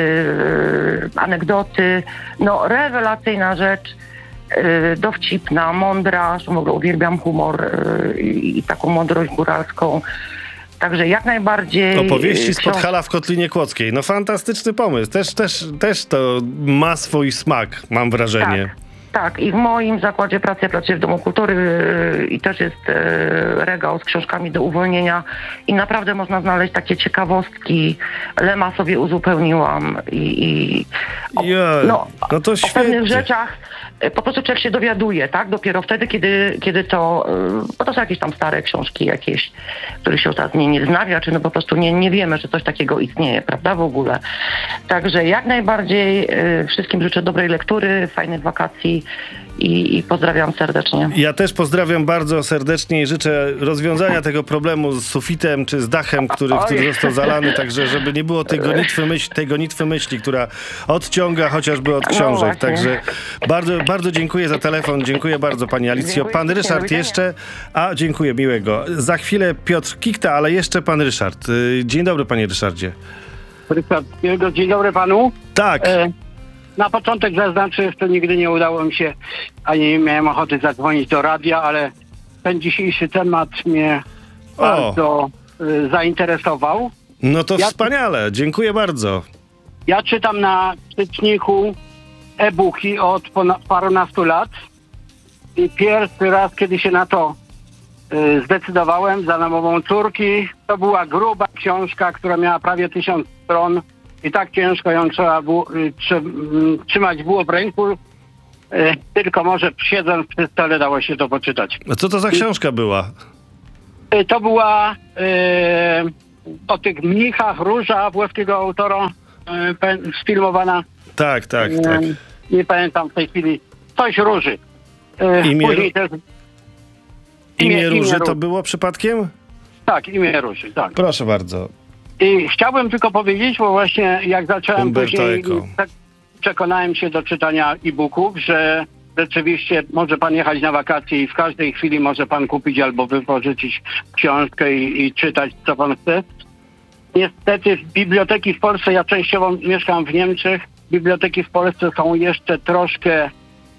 anegdoty, no rewelacyjna rzecz. Dowcipna, mądra, w ogóle uwielbiam humor yy, i taką mądrość góralską. Także jak najbardziej... Opowieści z książ... Podhala w Kotlinie Kłodzkiej. No fantastyczny pomysł. Też, też, też to ma swój smak, mam wrażenie. Tak. Tak, i w moim zakładzie pracy, ja pracuję w Domu Kultury yy, i też jest yy, regał z książkami do uwolnienia i naprawdę można znaleźć takie ciekawostki. Lema sobie uzupełniłam i, i o, ja, no, no to o świetnie. pewnych rzeczach yy, po prostu człowiek się dowiaduje, tak? Dopiero wtedy, kiedy, kiedy to, yy, bo to są jakieś tam stare książki jakieś, których się już teraz nie, nie wznawia, czy no po prostu nie, nie wiemy, że coś takiego istnieje, prawda, w ogóle. Także jak najbardziej yy, wszystkim życzę dobrej lektury, fajnych wakacji. I, I pozdrawiam serdecznie. Ja też pozdrawiam bardzo serdecznie i życzę rozwiązania tego problemu z sufitem czy z dachem, który, który został zalany, także żeby nie było tej gonitwy myśli, tej gonitwy myśli, która odciąga chociażby od książek. No także bardzo, bardzo dziękuję za telefon. Dziękuję bardzo, pani Alicjo. Dziękuję, Pan Ryszard dziękuję. jeszcze. A, dziękuję, miłego. Za chwilę Piotr Kikta, ale jeszcze pan Ryszard. Dzień dobry, panie Ryszardzie. Ryszard, dzień dobry panu. Tak. E, na początek zaznaczę, że nigdy nie udało mi się, ani nie miałem ochoty zadzwonić do radia, ale ten dzisiejszy temat mnie O. bardzo e, zainteresował. No to Ja- wspaniale. Dziękuję bardzo. Ja czytam na czytniku e-booki od ponad parunastu lat i pierwszy raz, kiedy się na to e, zdecydowałem za namową córki, to była gruba książka, która miała prawie tysiąc stron i tak ciężko ją trzeba było, y, trze, y, trzymać było w ręku, y, tylko może siedząc przy stole dało się to poczytać. A co to za książka była? Y, to była y, o tych mnichach Róża, włoskiego autora, y, pe- sfilmowana. Tak, tak, y, tak. Nie pamiętam w tej chwili. Coś Róży. Y, Imię- później też, Imię Róży imię to Ró- było przypadkiem? Tak, imię Róży, tak. Proszę bardzo. I chciałbym tylko powiedzieć, bo właśnie jak zacząłem Umberto później, Eco. tak przekonałem się do czytania e-booków, że rzeczywiście może pan jechać na wakacje i w każdej chwili może pan kupić albo wypożyczyć książkę i, i czytać, co pan chce. Niestety biblioteki w Polsce, ja częściowo mieszkam w Niemczech, biblioteki w Polsce są jeszcze troszkę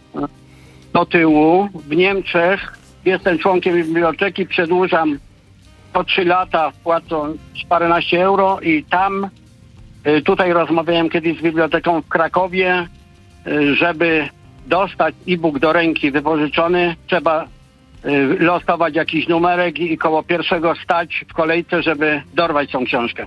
do tyłu. W Niemczech jestem członkiem biblioteki, przedłużam po trzy lata, płacą paręnaście euro i tam, y, tutaj rozmawiałem kiedyś z biblioteką w Krakowie, y, żeby dostać e-book do ręki wypożyczony, trzeba y, losować jakiś numerek i, i koło pierwszego stać w kolejce, żeby dorwać tą książkę.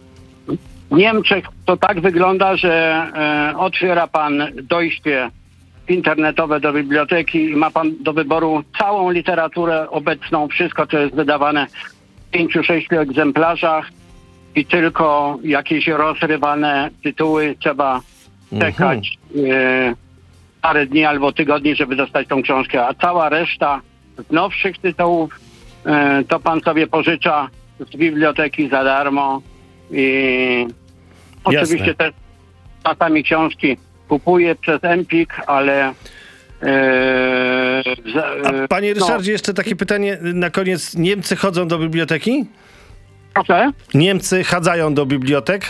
W Niemczech to tak wygląda, że y, otwiera pan dojście internetowe do biblioteki i ma pan do wyboru całą literaturę obecną, wszystko co jest wydawane w pięciu, sześciu egzemplarzach i tylko jakieś rozrywane tytuły trzeba czekać e, parę dni albo tygodni, żeby dostać tą książkę, a cała reszta z nowszych tytułów e, to pan sobie pożycza z biblioteki za darmo i oczywiście Jasne. też czasami książki kupuję przez Empik, ale e, za, A panie no, Ryszardzie, jeszcze takie pytanie na koniec. Niemcy chodzą do biblioteki? proszę? Niemcy chadzają do bibliotek?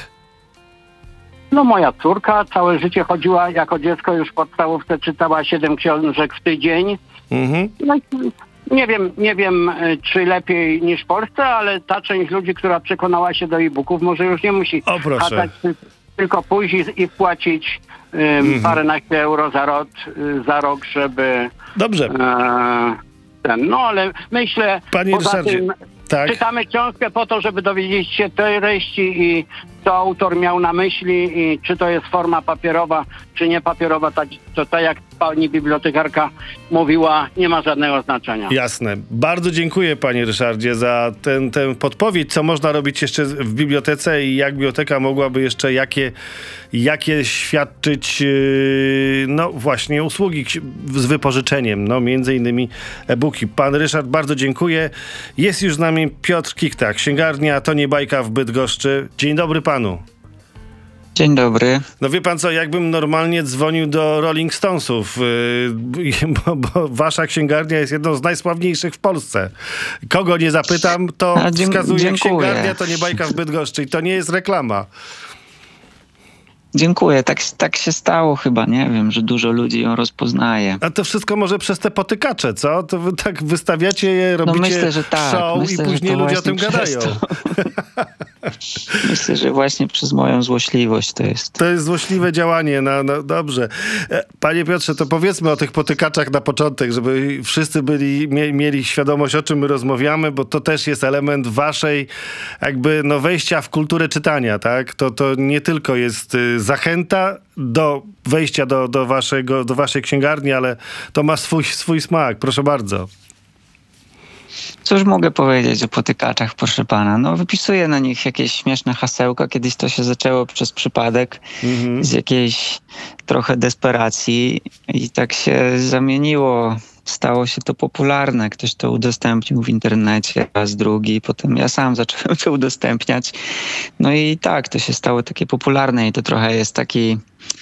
No moja córka całe życie chodziła, jako dziecko już w podstawówce czytała siedem książek w tydzień. Mhm. No, i nie wiem, nie wiem, y, czy lepiej niż w Polsce, ale ta część ludzi, która przekonała się do e-booków, może już nie musi O, proszę. chatać, ty- tylko pójść i, i wpłacić y, Mhm. paręnaście euro za rok, y, za rok, żeby Dobrze. e, ten, no ale myślę, Panie poza Ryszardzie, tym tak. czytamy książkę po to, żeby dowiedzieć się tej treści i co autor miał na myśli i czy to jest forma papierowa, czy nie papierowa, tak, to tak jak pani bibliotekarka mówiła, nie ma żadnego znaczenia. Jasne. Bardzo dziękuję panie Ryszardzie za ten, tę podpowiedź, co można robić jeszcze w bibliotece i jak biblioteka mogłaby jeszcze jakie, jakie świadczyć yy, no właśnie usługi ksi- z wypożyczeniem, no między innymi e-booki. Pan Ryszard, bardzo dziękuję. Jest już z nami Piotr Kikta, księgarnia To nie bajka w Bydgoszczy. Dzień dobry panu. Dzień dobry. No wie pan co, jakbym normalnie dzwonił do Rolling Stonesów, yy, bo, bo wasza księgarnia jest jedną z najsławniejszych w Polsce. Kogo nie zapytam, to A, dzie- wskazuje dziękuję. księgarnia, to nie bajka w Bydgoszczy i to nie jest reklama. Dziękuję. Tak, tak się stało chyba, nie wiem, że dużo ludzi ją rozpoznaje. A to wszystko może przez te potykacze, co? To wy tak wystawiacie je, robicie No myślę, że tak. show Myślę, i że później to ludzie o właśnie tym gadają. przez to. Myślę, że właśnie przez moją złośliwość to jest. To jest złośliwe działanie, no, no dobrze. E, Panie Piotrze, to powiedzmy o tych potykaczach na początek, żeby wszyscy byli, mie, mieli świadomość, o czym my rozmawiamy, bo to też jest element waszej jakby no wejścia w kulturę czytania, tak? To, to nie tylko jest y, zachęta do wejścia do, do, waszego, do waszej księgarni, ale to ma swój, swój smak. Proszę bardzo. Cóż mogę powiedzieć o potykaczach, proszę pana? No wypisuję na nich jakieś śmieszne hasełka. Kiedyś to się zaczęło przez przypadek Mhm. z jakiejś trochę desperacji i tak się zamieniło. Stało się to popularne. Ktoś to udostępnił w internecie, raz drugi. Potem ja sam zacząłem to udostępniać. No i tak, to się stało takie popularne i to trochę jest taki...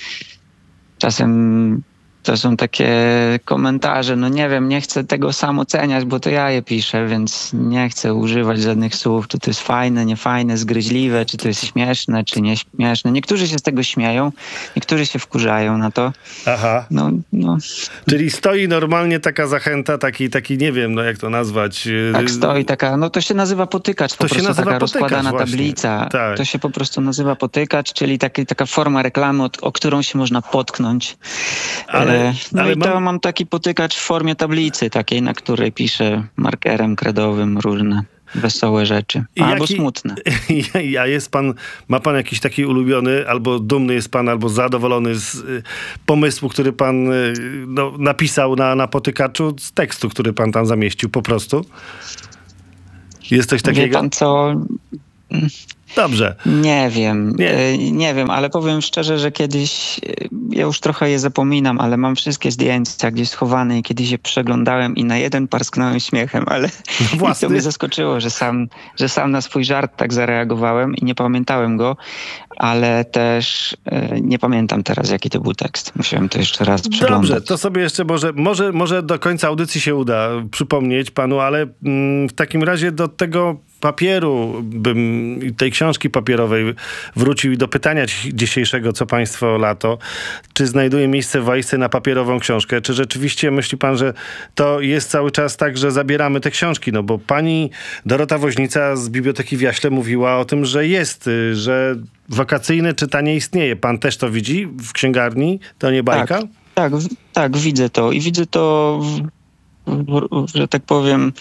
Czasem to są takie komentarze, no nie wiem, nie chcę tego sam oceniać, bo to ja je piszę, więc nie chcę używać żadnych słów, czy to jest fajne, niefajne, zgryźliwe, czy to jest śmieszne, czy nieśmieszne. Niektórzy się z tego śmieją, niektórzy się wkurzają na to. Aha. No, no Czyli stoi normalnie taka zachęta, taki, taki nie wiem, no jak to nazwać. y, tak stoi taka, no to się nazywa potykacz, po To się prostu nazywa taka potykacz rozkładana właśnie. tablica. Tak. To się po prostu nazywa potykacz, czyli taki, taka forma reklamy, o, o którą się można potknąć. Ale- E, no ale i to mam- mam taki potykacz w formie tablicy takiej, na której piszę markerem kredowym różne wesołe rzeczy. I Albo jaki- smutne. A jest pan, ma pan jakiś taki ulubiony, albo dumny jest pan, albo zadowolony z y, pomysłu, który pan y, no, napisał na, na potykaczu, z tekstu, który pan tam zamieścił po prostu? Jest coś Wie takiego? pan co? Dobrze. Nie wiem, Nie. nie. nie wiem, ale powiem szczerze, że kiedyś, e, ja już trochę je zapominam, ale mam wszystkie zdjęcia gdzieś schowane i kiedyś je przeglądałem i na jeden parsknąłem śmiechem, ale i własny? to mnie zaskoczyło, że sam, że sam na swój żart tak zareagowałem i nie pamiętałem go, ale też e, nie pamiętam teraz, jaki to był tekst. Musiałem to jeszcze raz przeglądać. Dobrze, to sobie jeszcze może, może, może do końca audycji się uda przypomnieć panu, ale mm, w takim razie do tego papieru, bym tej książki papierowej wrócił i do pytania dzi- dzisiejszego, co państwo lato, czy znajduje miejsce w walizce na papierową książkę? Czy rzeczywiście myśli pan, że to jest cały czas tak, że zabieramy te książki? No bo pani Dorota Woźnica z Biblioteki w Jaśle mówiła o tym, że jest, y, że wakacyjne czytanie istnieje. Pan też to widzi w księgarni? To nie bajka? Tak, tak, w- tak, widzę to i widzę to, w, w, że tak powiem,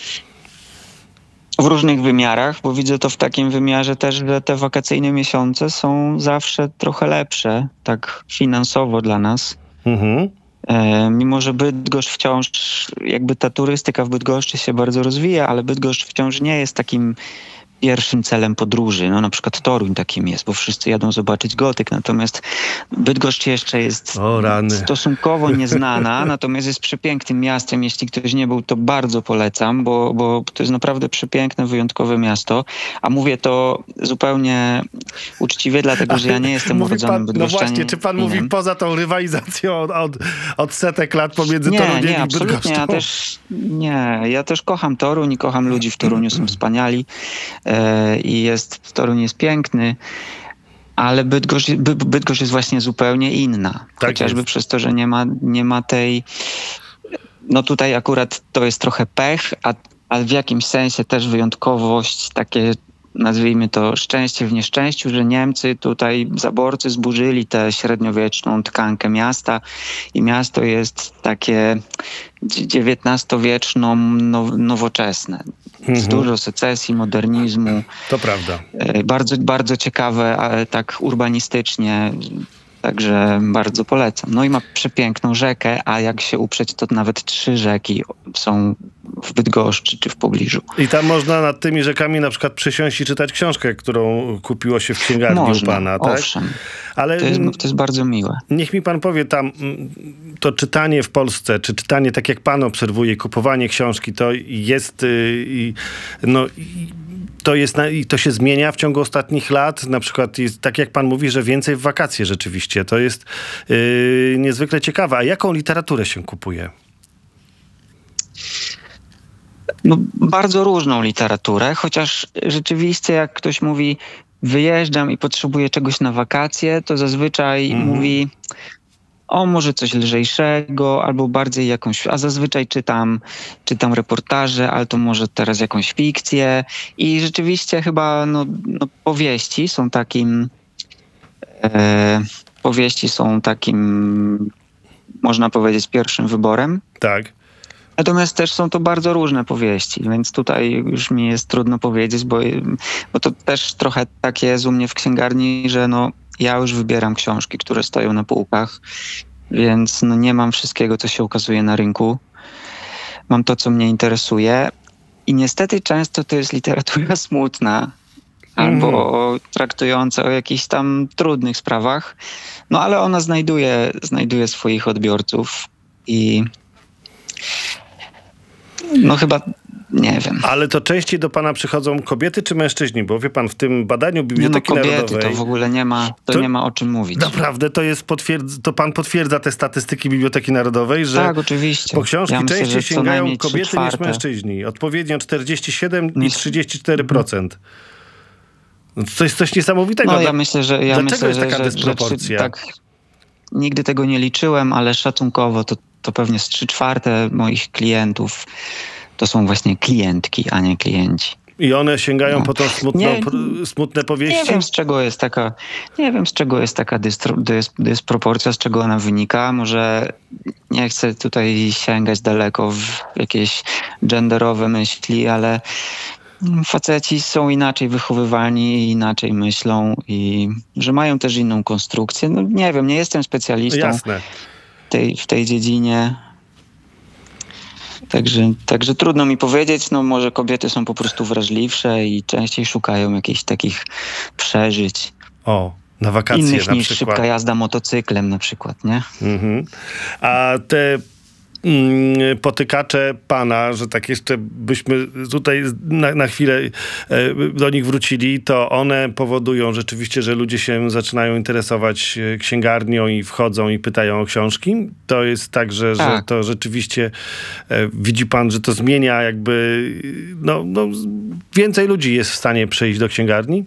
w różnych wymiarach, bo widzę to w takim wymiarze też, że te wakacyjne miesiące są zawsze trochę lepsze, tak finansowo dla nas. Mhm. E, mimo, że Bydgoszcz wciąż, jakby ta turystyka w Bydgoszczy się bardzo rozwija, ale Bydgoszcz wciąż nie jest takim pierwszym celem podróży. No na przykład Toruń takim jest, bo wszyscy jadą zobaczyć gotyk, natomiast Bydgoszcz jeszcze jest o, rany. stosunkowo nieznana, natomiast jest przepięknym miastem. Jeśli ktoś nie był, to bardzo polecam, bo, bo to jest naprawdę przepiękne, wyjątkowe miasto. A mówię to zupełnie uczciwie, dlatego że ja nie jestem mówi urodzonym pan, bydgoszczaninem. No właśnie, czy pan mówi poza tą rywalizacją od, od, od setek lat pomiędzy nie, Toruniem nie, i absolutnie. Bydgoszczą? Ja też, nie, ja też kocham Toruń i kocham ludzi w Toruniu, są wspaniali. I jest, Toruń jest piękny, ale Bydgoszcz, By, Bydgoszcz jest właśnie zupełnie inna. Tak Chociażby jest. przez to, że nie ma, nie ma tej... No tutaj akurat to jest trochę pech, a, a w jakimś sensie też wyjątkowość, takie nazwijmy to szczęście w nieszczęściu, że Niemcy tutaj, zaborcy zburzyli tę średniowieczną tkankę miasta i miasto jest takie dziewiętnastowieczno now, nowoczesne. Mhm. Dużo secesji, modernizmu. To prawda. Bardzo, bardzo ciekawe, ale tak urbanistycznie. Także bardzo polecam. No i ma przepiękną rzekę, a jak się uprzeć, to nawet trzy rzeki są w Bydgoszczy czy w pobliżu. I tam można nad tymi rzekami na przykład przysiąść i czytać książkę, którą kupiło się w księgarni można, u pana, tak? Owszem. Ale to jest, to jest bardzo miłe. Niech mi pan powie tam, to czytanie w Polsce, czy czytanie tak jak pan obserwuje, kupowanie książki, to jest yy, no to jest i to się zmienia w ciągu ostatnich lat. Na przykład jest, tak jak pan mówi, że więcej w wakacje rzeczywiście. To jest yy, niezwykle ciekawe. A jaką literaturę się kupuje? No, bardzo różną literaturę, chociaż rzeczywiście jak ktoś mówi wyjeżdżam i potrzebuję czegoś na wakacje, to zazwyczaj mm. mówi o może coś lżejszego albo bardziej jakąś, a zazwyczaj czytam, czytam reportaże, ale to może teraz jakąś fikcję i rzeczywiście chyba no, no powieści są takim e, powieści są takim można powiedzieć pierwszym wyborem. Tak. Natomiast też są to bardzo różne powieści, więc tutaj już mi jest trudno powiedzieć, bo, bo to też trochę tak jest u mnie w księgarni, że no ja już wybieram książki, które stoją na półkach, więc no nie mam wszystkiego, co się ukazuje na rynku. Mam to, co mnie interesuje i niestety często to jest literatura smutna albo mm. traktująca o jakichś tam trudnych sprawach, no ale ona znajduje, znajduje swoich odbiorców i no chyba, nie wiem. Ale to częściej do pana przychodzą kobiety czy mężczyźni? Bo wie pan, w tym badaniu Biblioteki nie no, kobiety, Narodowej... to w ogóle nie ma, to, to nie ma o czym mówić. Naprawdę, to jest potwierdz... to pan potwierdza te statystyki Biblioteki Narodowej, że tak, oczywiście. po książki ja myślę, częściej sięgają kobiety niż czwarte. mężczyźni. Odpowiednio czterdzieści siedem i trzydzieści cztery procent. To jest coś niesamowitego. No ja myślę, że... Ja Dlaczego myślę, jest taka że, dysproporcja? Że, tak, nigdy tego nie liczyłem, ale szacunkowo to, to pewnie z trzy czwarte moich klientów to są właśnie klientki, a nie klienci. I one sięgają no. po tą smutną, nie, smutne powieści? Nie wiem, z czego jest taka, nie wiem, z czego jest taka dystro, dys, dysproporcja, z czego ona wynika. Może nie chcę tutaj sięgać daleko w jakieś genderowe myśli, ale faceci są inaczej wychowywani i inaczej myślą i że mają też inną konstrukcję. No nie wiem, nie jestem specjalistą Jasne. Tej, w tej dziedzinie. Także, także trudno mi powiedzieć, no może kobiety są po prostu wrażliwsze i częściej szukają jakichś takich przeżyć. O, na wakacje innych na niż przykład. szybka jazda motocyklem na przykład, nie? Mhm. A te mm, potykacze pana, że tak jeszcze byśmy tutaj na, na chwilę e, do nich wrócili, to one powodują rzeczywiście, że ludzie się zaczynają interesować księgarnią i wchodzą i pytają o książki. To jest tak, że, tak. że to rzeczywiście e, widzi pan, że to zmienia jakby, no, no więcej ludzi jest w stanie przyjść do księgarni?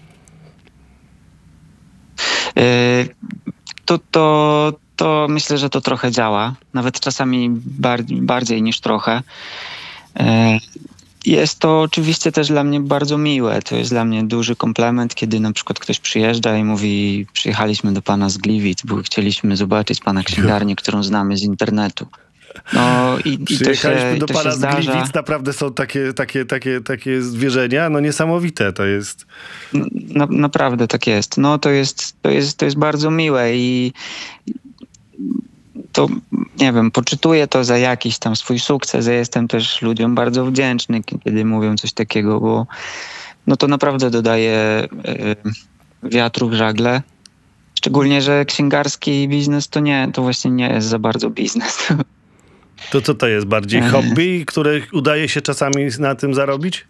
Yy, to, to, to myślę, że to trochę działa. Nawet czasami bardziej, bardziej niż trochę. Yy, jest to oczywiście też dla mnie bardzo miłe. To jest dla mnie duży komplement, kiedy na przykład ktoś przyjeżdża i mówi, przyjechaliśmy do pana z Gliwic, bo chcieliśmy zobaczyć pana księgarnię, którą znamy z internetu. No i, i to się, do to pana się z zdarza. Gliwic, naprawdę są takie, takie, takie, takie zwierzenia, no niesamowite to jest. Na, naprawdę tak jest. No to jest, to jest, to jest bardzo miłe i to, nie wiem, poczytuję to za jakiś tam swój sukces. Ja jestem też ludziom bardzo wdzięczny, kiedy mówią coś takiego, bo no to naprawdę dodaje y, wiatru w żagle. Szczególnie, że księgarski biznes to nie, to właśnie nie jest za bardzo biznes. To co to jest? Bardziej hobby, które udaje się czasami na tym zarobić?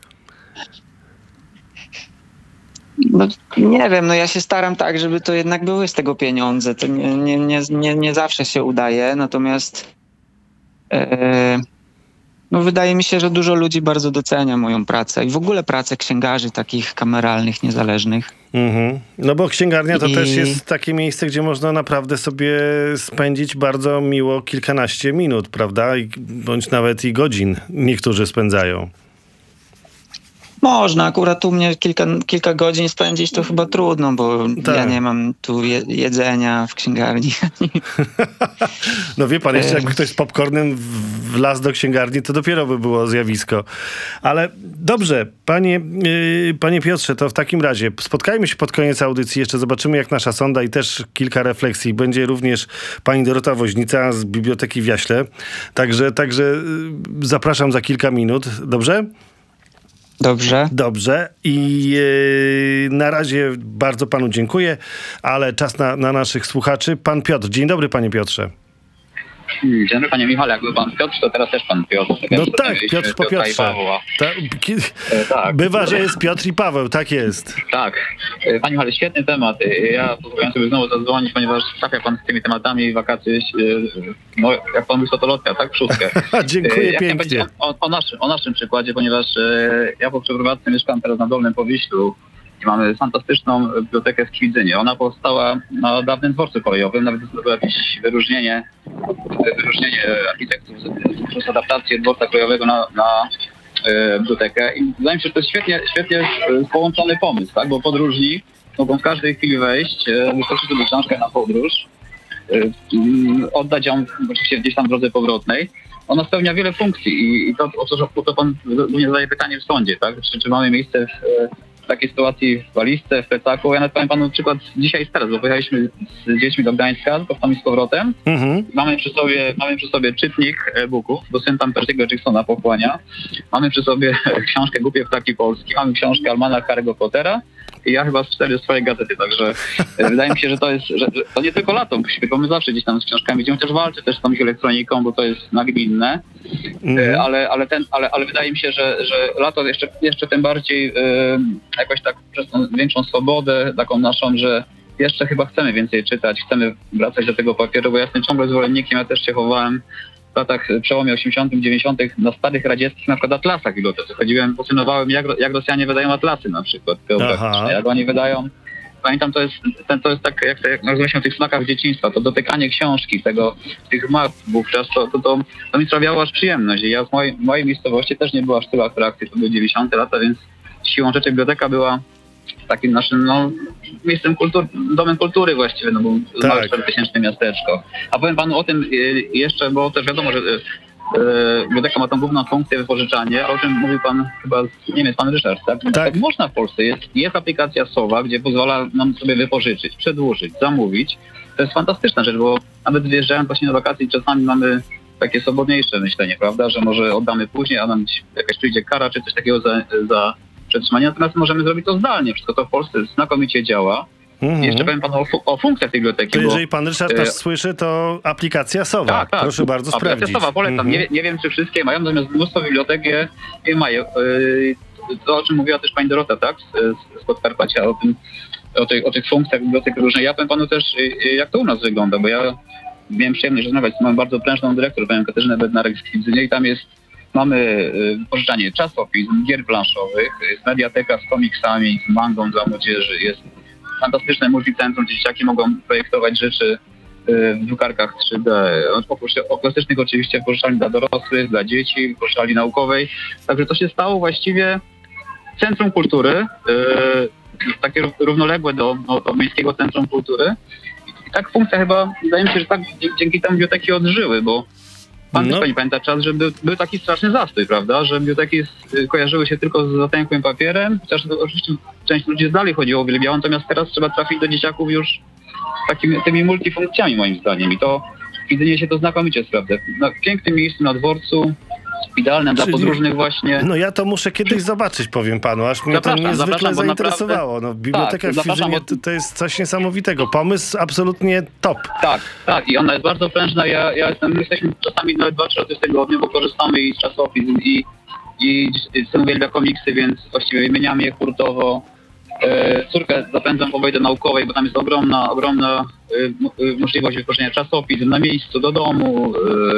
No, nie wiem, no ja się staram tak, żeby to jednak były z tego pieniądze. To nie, nie, nie, nie, nie zawsze się udaje, natomiast e, no wydaje mi się, że dużo ludzi bardzo docenia moją pracę i w ogóle pracę księgarzy takich kameralnych, niezależnych. Mhm. No bo księgarnia to I... też jest takie miejsce, gdzie można naprawdę sobie spędzić bardzo miło kilkanaście minut, prawda? I, bądź nawet i godzin niektórzy spędzają. Można, akurat u mnie kilka, kilka godzin spędzić to chyba trudno, bo tak. ja nie mam tu je, jedzenia w księgarni. No wie pan, jeszcze jakby ktoś z popcornem wlazł do księgarni, to dopiero by było zjawisko. Ale dobrze, panie, yy, panie Piotrze, to w takim razie spotkajmy się pod koniec audycji, jeszcze zobaczymy jak nasza sonda i też kilka refleksji. Będzie również pani Dorota Woźnica z Biblioteki w Jaśle. Także, także yy, zapraszam za kilka minut. Dobrze? Dobrze. Dobrze. I yy, na razie bardzo panu dziękuję, ale czas na, na naszych słuchaczy. Pan Piotr. Dzień dobry, panie Piotrze. Dzień dobry, panie Michale. Jak był pan Piotr, to teraz też pan Piotr. No tak, Piotr po Piotrze. Ta, ki, e, tak. Bywa, że jest Piotr i Paweł, tak jest. Tak. E, panie Michale, świetny temat. Ja pozwoliłem sobie znowu zadzwonić, ponieważ trafia pan z tymi tematami wakacje, e, no jak pan wysoko to lotka, tak? W szóstkę. Dziękuję e, pięknie. O, o, naszym, o naszym przykładzie, ponieważ e, ja po przeprowadzce mieszkam teraz na Dolnym Powiślu. Mamy fantastyczną bibliotekę w Kwidzynie. Ona powstała na dawnym dworcu kolejowym, nawet było jakieś wyróżnienie, wyróżnienie architektów przez adaptację dworca kolejowego na, na e, bibliotekę. I wydaje mi się, że to jest świetnie, świetnie połączony pomysł, tak? Bo podróżni mogą w każdej chwili wejść, e, wystarczy sobie książkę na podróż, e, oddać ją oczywiście gdzieś tam w drodze powrotnej. Ona spełnia wiele funkcji i, i to, o co, o to pan mnie zadaje pytanie w sądzie, tak? Czy, czy mamy miejsce w, w takiej sytuacji w walizce, w plecaku. Ja nawet powiem panu przykład dzisiaj teraz, bo pojechaliśmy z dziećmi do Gdańska, potem i z powrotem. Mhm. Mamy przy sobie, mamy przy sobie czytnik e-booków, bo syn tam Percy'ego Jacksona pochłania. Mamy przy sobie książkę Głupie Ptaki Polski, mamy książkę Almanach Harry'ego Pottera i ja chyba z cztery swoje gazety, także wydaje mi się, że to jest, że, że to nie tylko lato, bo my zawsze gdzieś tam z książkami idziemy, też walczę też z tą elektroniką, bo to jest nagminne, mhm. ale, ale, ten, ale, ale wydaje mi się, że, że lato jeszcze, jeszcze tym bardziej yy, jakoś tak przez tą większą swobodę taką naszą, że jeszcze chyba chcemy więcej czytać, chcemy wracać do tego papieru, bo ja jestem ciągle zwolennikiem, ja też się chowałem w latach przełomie osiemdziesiątych, dziewięćdziesiątych na starych radzieckich na przykład atlasach w bibliotece. Chodziłem, fascynowałem jak, jak Rosjanie wydają atlasy na przykład geograficzne, jak oni wydają. Pamiętam, to jest, ten, to jest tak, jak, jak nazywamy się o tych smakach dzieciństwa, to dotykanie książki, tego, tych map wówczas, to, to, to, to mi sprawiało aż przyjemność. I ja w mojej, w mojej miejscowości też nie była aż tyle atrakcji, to były dziewięćdziesiąte lata, więc siłą rzeczy biblioteka była takim naszym no, miejscem kultury, domem kultury właściwie, no bo tak. Małe czterotysięczne miasteczko. A powiem panu o tym jeszcze, bo też wiadomo, że e, biblioteka ma tą główną funkcję wypożyczanie, o czym mówił pan chyba, nie wiem, jest pan Ryszard, tak? Tak. Tak można w Polsce. Jest, jest aplikacja Sowa, gdzie pozwala nam sobie wypożyczyć, przedłużyć, zamówić. To jest fantastyczna rzecz, bo nawet wyjeżdżając właśnie na wakacje czasami mamy takie swobodniejsze myślenie, prawda, że może oddamy później, a nam jakaś przyjdzie kara czy coś takiego za, za przetrzymanie, natomiast możemy zrobić to zdalnie. Wszystko to w Polsce znakomicie działa. Mm-hmm. Jeszcze powiem panu o, fu- o funkcjach tej biblioteki. To bo, jeżeli pan Ryszard e... nas słyszy, to aplikacja Sowa. Tak, tak. Proszę bardzo aplikacja sprawdzić. Sowa, polecam. Mm-hmm. Nie, nie wiem, czy wszystkie mają, natomiast mnóstwo bibliotek je, je mają. To, o czym mówiła też pani Dorota, tak, z, z Podkarpacia, o, tym, o, tych, o tych funkcjach bibliotek różnych. Ja powiem panu też, jak to u nas wygląda, bo ja miałem przyjemność rozmawiać z moją bardzo prężną dyrektor, panią Katarzynę Bednarek z Kwidzynie i tam jest mamy wypożyczanie czasopism, gier planszowych, jest mediateka z komiksami, z mangą dla młodzieży, jest fantastyczne multicentrum, gdzie dzieciaki mogą projektować rzeczy w drukarkach trzy D. Oprócz klasycznych oczywiście wypożyczalni dla dorosłych, dla dzieci, wypożyczalni naukowej. Także to się stało właściwie centrum kultury, takie równoległe do, do miejskiego centrum kultury. I tak funkcja chyba, wydaje mi się, że tak dzięki temu biblioteki odżyły, bo Pan no. Pani pamięta czas, że był, był taki straszny zastój, prawda, że biblioteki kojarzyły się tylko z zatęchłym papierem, chociaż oczywiście część ludzi dalej chodziło, uwielbiała, natomiast teraz trzeba trafić do dzieciaków już takimi, tymi multifunkcjami moim zdaniem i to w Kwidzynie się to znakomicie sprawdza. Na pięknym miejscu na dworcu, idealne dla Czyli- podróżnych właśnie. No ja to muszę kiedyś zobaczyć, powiem panu, aż mnie to Zapraszam, niezwykle zapraszam, bo zainteresowało. No, biblioteka Tak, w zapraszam, Kwidzynie bo- to, to jest coś niesamowitego. Pomysł absolutnie top. Tak, tak i ona jest bardzo prężna. Ja, ja jestem, my jesteśmy czasami nawet dwa, trzy razy w tygodniu, bo korzystamy i z czasopizm i, i, i syn uwielbia komiksy, więc właściwie wymieniamy je hurtowo. E, córkę zapędzam po wojnie naukowej, bo tam jest ogromna, ogromna e, mo- e, możliwość wytworzenia czasopism na miejscu, do domu,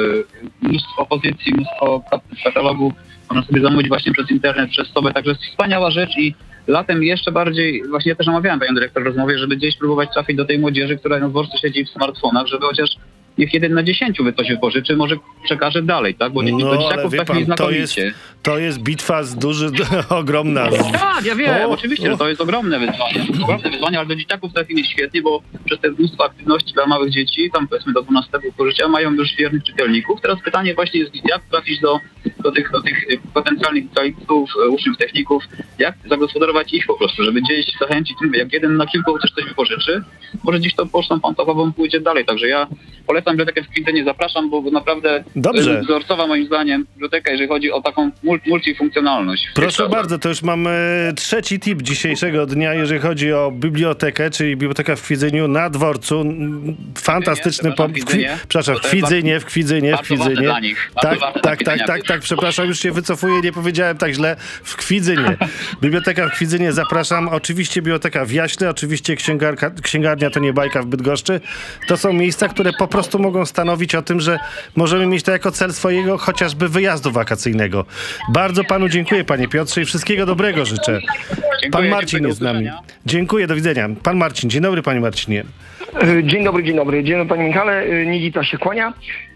e, mnóstwo pozycji, mnóstwo kat- katalogów. Można sobie zamówić właśnie przez internet, przez sobę, także jest wspaniała rzecz i latem jeszcze bardziej, właśnie ja też namawiałem panią dyrektor w rozmowie, żeby gdzieś próbować trafić do tej młodzieży, która na dworcu siedzi w smartfonach, żeby chociaż niech jeden na dziesięciu by coś wypożyczy, może przekaże dalej, tak? Bo No, do ale dzieciaków wie trafili pan, to jest, znakomicie. to jest bitwa z duży, ogromna. Tak, ja wiem, O, oczywiście, o. że to jest ogromne wyzwanie. Ogromne wyzwanie, ale do dzieciaków trafili świetnie, bo przez te mnóstwo aktywności dla małych dzieci, tam powiedzmy do dwunastego roku życia, mają już wiernych czytelników. Teraz pytanie właśnie jest, jak trafić do, do, tych, do tych potencjalnych licealistów, uczniów, techników, jak zagospodarować ich po prostu, żeby gdzieś zachęcić, mówię, jak jeden na kilku chociaż coś wypożyczy, może gdzieś to pocztą pantofową pójdzie dalej. Także ja polecam bibliotekę w Kwidzynie, zapraszam, bo naprawdę Dobrze. jest wzorcowa moim zdaniem biblioteka, jeżeli chodzi o taką mul- multifunkcjonalność. Proszę bardzo, to już mamy trzeci tip dzisiejszego dnia, jeżeli chodzi o bibliotekę, czyli biblioteka w Kwidzyniu na dworcu. Fantastyczny przepraszam, pomysł. w Kwidzynie. Przepraszam, w To jest Kwidzynie, w Kwidzynie, w bardzo ważne Kwidzynie. dla nich. Bardzo Tak, ważne dla tak, tak, tak, Kwidzyniaków. tak, przepraszam, już się wycofuję, nie powiedziałem tak źle. W Kwidzynie. Biblioteka w Kwidzynie, zapraszam. Oczywiście biblioteka w Jaśle, oczywiście księgarka, księgarnia to nie bajka w Bydgoszczy. To są miejsca, które po prostu mogą stanowić o tym, że możemy mieć to jako cel swojego chociażby wyjazdu wakacyjnego. Bardzo panu dziękuję, panie Piotrze, i wszystkiego dobrego życzę. Dziękuję, Pan Marcin dziękuję, jest z do nami. usłyszenia. Dziękuję, do widzenia. Pan Marcin, dzień dobry, panie Marcinie. Dzień dobry, dzień dobry. Dzień dobry, panie Michale. Nigica się kłania.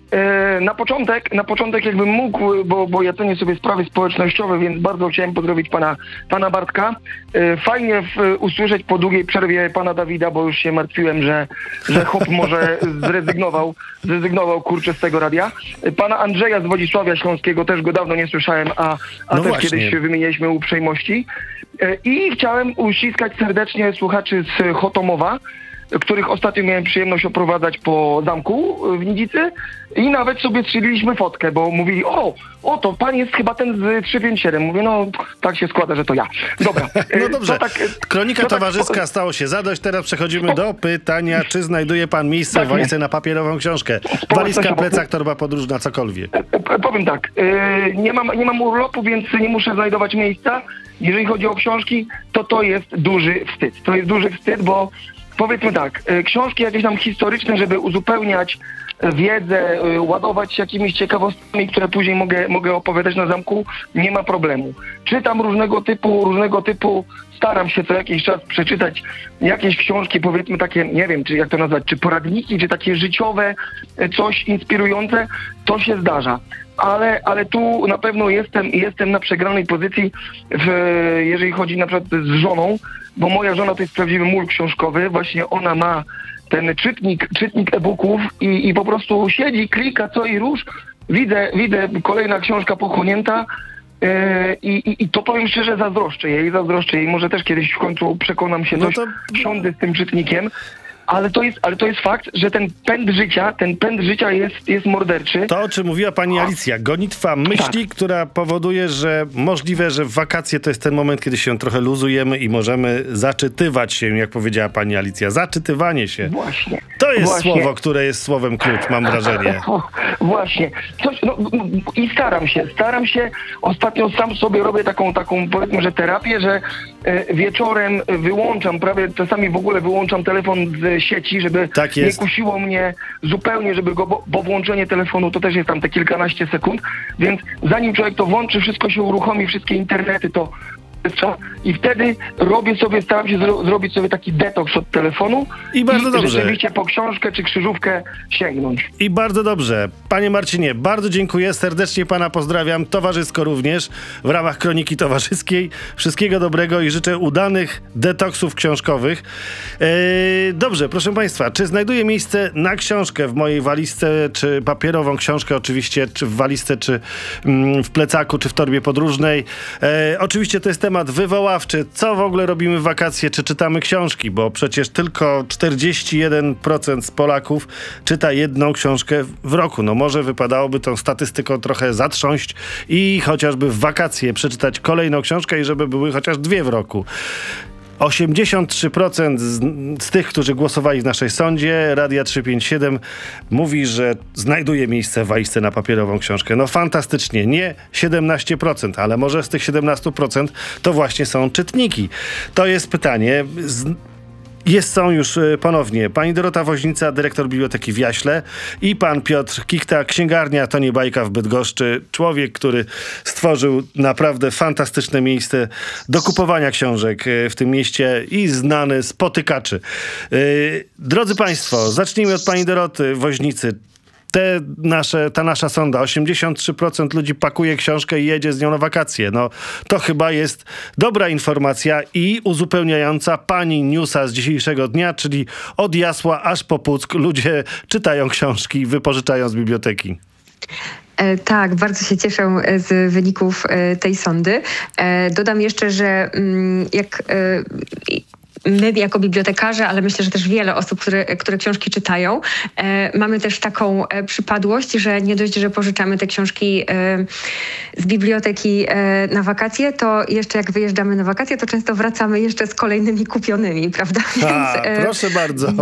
E, Na początek, na początek jakbym mógł, bo, bo ja cenię sobie sprawy społecznościowe, więc bardzo chciałem pozdrowić pana, pana Bartka. E, Fajnie w, usłyszeć po długiej przerwie pana Dawida, bo już się martwiłem, że, że chłop może zrezygnował, zrezygnował kurczę z tego radia. E, Pana Andrzeja z Wodzisławia Śląskiego też go dawno nie słyszałem, a, a No też właśnie. kiedyś wymieniliśmy uprzejmości. E, I chciałem uściskać serdecznie słuchaczy z Chotomowa, których ostatnio miałem przyjemność oprowadzać po zamku w Nidzicy i nawet sobie strzeliliśmy fotkę, bo mówili, o, o to pan jest chyba ten z trzysta pięćdziesiąt siedem. Mówię, no tak się składa, że to ja. Dobra. No e, dobrze, to tak, e, kronika to tak- towarzyska stało się zadość. Teraz przechodzimy do pytania, czy znajduje pan miejsce w Pewnie. walizce na papierową książkę? Walizka, plecak, torba podróżna, cokolwiek. P- Powiem tak, e, nie mam, nie mam urlopu, więc nie muszę znajdować miejsca. Jeżeli chodzi o książki, to to jest duży wstyd. To jest duży wstyd, bo powiedzmy tak, e, książki jakieś tam historyczne, żeby uzupełniać e, wiedzę, e, ładować się jakimiś ciekawostkami, które później mogę, mogę opowiadać na zamku, nie ma problemu. Czytam różnego typu, różnego typu, staram się co jakiś czas przeczytać jakieś książki, powiedzmy takie, nie wiem, czy jak to nazwać, czy poradniki, czy takie życiowe, e, coś inspirujące, to się zdarza. Ale, ale tu na pewno jestem, jestem na przegranej pozycji, w, jeżeli chodzi na przykład z żoną, bo moja żona to jest prawdziwy mól książkowy, właśnie ona ma ten czytnik, czytnik e-booków i, i po prostu siedzi, klika co i róż, widzę, widzę kolejna książka pochłonięta yy, i, i to powiem szczerze, zazdroszczę jej, zazdroszczę jej, może też kiedyś w końcu przekonam się, No coś to- siądę z tym czytnikiem. Ale to jest, ale to jest fakt, że ten pęd życia, ten pęd życia jest, jest morderczy. To, o czym mówiła pani Alicja, gonitwa myśli, która powoduje, że możliwe, że w wakacje to jest ten moment, kiedy się trochę luzujemy i możemy zaczytywać się, jak powiedziała pani Alicja. Zaczytywanie się. Właśnie. To jest Właśnie. słowo, które jest słowem klucz, mam wrażenie. O, właśnie. Coś, no, no, i staram się, staram się. Ostatnio sam sobie robię taką, taką powiedzmy, że terapię, że e, wieczorem wyłączam, prawie czasami w ogóle wyłączam telefon z sieci, żeby Tak nie jest. kusiło mnie zupełnie, żeby go, bo, bo włączenie telefonu to też jest tam te kilkanaście sekund, więc zanim człowiek to włączy, wszystko się uruchomi, wszystkie internety, to i wtedy robię sobie, staram się zro- zrobić sobie taki detoks od telefonu I bardzo dobrze. rzeczywiście po książkę czy krzyżówkę sięgnąć. I bardzo dobrze. Panie Marcinie, bardzo dziękuję. Serdecznie pana pozdrawiam. Towarzysko również w ramach Kroniki Towarzyskiej. Wszystkiego dobrego i życzę udanych detoksów książkowych. Eee, dobrze, proszę państwa, czy znajduję miejsce na książkę w mojej walizce, czy papierową książkę oczywiście, czy w walizce, czy mm, w plecaku, czy w torbie podróżnej? Eee, oczywiście to jest temat temat wywoławczy. Co w ogóle robimy w wakacje? Czy czytamy książki? Bo przecież tylko czterdzieści jeden procent z Polaków czyta jedną książkę w roku. No może wypadałoby tą statystyką trochę zatrząść i chociażby w wakacje przeczytać kolejną książkę i żeby były chociaż dwie w roku. osiemdziesiąt trzy procent z, z tych, którzy głosowali w naszej sądzie Radia trzysta pięćdziesiąt siedem mówi, że znajduje miejsce w walizce na papierową książkę. No fantastycznie. Nie siedemnaście procent, ale może z tych siedemnaście procent to właśnie są czytniki. To jest pytanie. Z, Jest, są już ponownie pani Dorota Woźnica, dyrektor Biblioteki w Jaśle i pan Piotr Kikta, księgarnia To nie bajka w Bydgoszczy. Człowiek, który stworzył naprawdę fantastyczne miejsce do kupowania książek w tym mieście i znany spotykaczy. Drodzy państwo, zacznijmy od pani Doroty Woźnicy. Te nasze, ta nasza sonda, osiemdziesiąt trzy procent ludzi pakuje książkę i jedzie z nią na wakacje. No, to chyba jest dobra informacja i uzupełniająca pani newsa z dzisiejszego dnia, czyli od Jasła aż po Puck ludzie czytają książki, wypożyczają z biblioteki. Tak, bardzo się cieszę z wyników tej sondy. Dodam jeszcze, że jak my jako bibliotekarze, ale myślę, że też wiele osób, które, które książki czytają, e, mamy też taką e, przypadłość, że nie dość, że pożyczamy te książki e, z biblioteki e, na wakacje, to jeszcze jak wyjeżdżamy na wakacje, to często wracamy jeszcze z kolejnymi kupionymi, prawda? A, więc, e, proszę bardzo.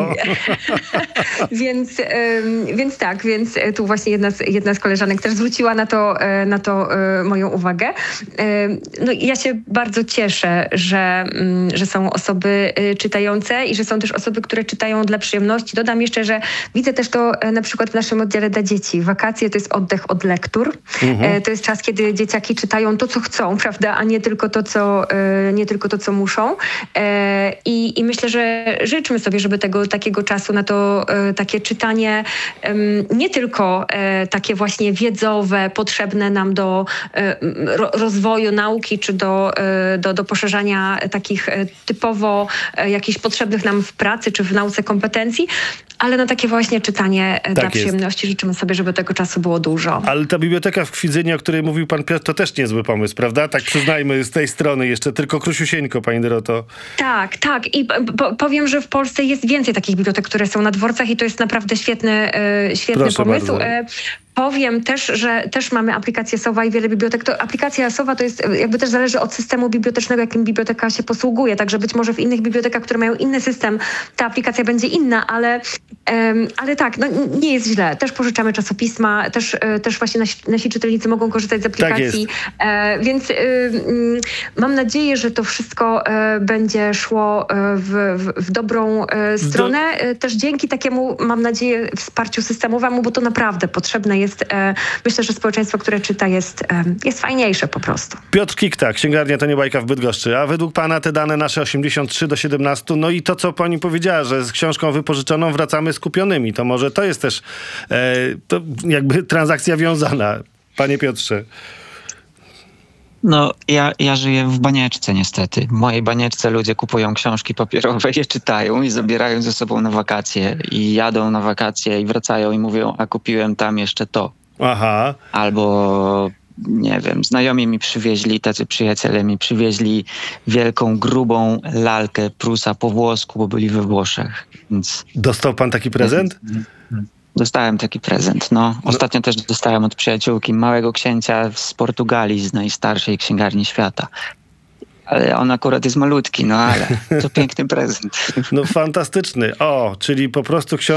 więc, e, więc tak, więc tu właśnie jedna z, jedna z koleżanek też zwróciła na to, e, na to e, moją uwagę. E, no ja się bardzo cieszę, że, m, że są osoby czytające i że są też osoby, które czytają dla przyjemności. Dodam jeszcze, że widzę też to na przykład w naszym oddziale dla dzieci. Wakacje to jest oddech od lektur. Mhm. To jest czas, kiedy dzieciaki czytają to, co chcą, prawda, a nie tylko to, co, nie tylko to, co muszą. I, i myślę, że życzmy sobie, żeby tego takiego czasu na to takie czytanie nie tylko takie właśnie wiedzowe, potrzebne nam do rozwoju nauki, czy do, do, do poszerzania takich typowo jakichś potrzebnych nam w pracy czy w nauce kompetencji, ale na takie właśnie czytanie tak dla jest. Przyjemności życzymy sobie, żeby tego czasu było dużo. Ale ta biblioteka w Kwidzynie, o której mówił pan Piotr, to też niezły pomysł, prawda? Tak przyznajmy z tej strony jeszcze, tylko krusiusieńko, pani Doroto. Tak, tak. I po, powiem, że w Polsce jest więcej takich bibliotek, które są na dworcach i to jest naprawdę świetny, świetny Proszę pomysł. Bardzo. Powiem też, że też mamy aplikację Sowa i wiele bibliotek. To aplikacja Sowa to jest jakby też zależy od systemu bibliotecznego, jakim biblioteka się posługuje. Także być może w innych bibliotekach, które mają inny system, ta aplikacja będzie inna, ale, um, ale tak, no, nie jest źle. Też pożyczamy czasopisma, też, też właśnie nasi, nasi czytelnicy mogą korzystać z aplikacji. Tak e, więc e, mam nadzieję, że to wszystko e, będzie szło w, w, w dobrą e, stronę. Do... Też dzięki takiemu, mam nadzieję, wsparciu systemowemu, bo to naprawdę potrzebne jest. Myślę, że społeczeństwo, które czyta, jest, jest fajniejsze po prostu. Piotr Kikta, księgarnia To nie bajka w Bydgoszczy. A według pana te dane nasze osiemdziesiąt trzy do siedemnastu, no i to, co pani powiedziała, że z książką wypożyczoną wracamy skupionymi, to może to jest też e, to jakby transakcja wiązana. Panie Piotrze. No, ja, ja żyję w banieczce niestety. W mojej banieczce ludzie kupują książki papierowe, je czytają i zabierają ze sobą na wakacje. I jadą na wakacje i wracają i mówią, a kupiłem tam jeszcze to. Aha. Albo, nie wiem, znajomi mi przywieźli, tacy przyjaciele mi przywieźli wielką, grubą lalkę Prusa po włosku, bo byli we Włoszech. Więc... Dostał pan taki prezent? Dostałem taki prezent, no. Ostatnio no. też dostałem od przyjaciółki małego księcia z Portugalii, z najstarszej księgarni świata. Ale on akurat jest malutki, no ale to piękny prezent. No fantastyczny. O, czyli po prostu książka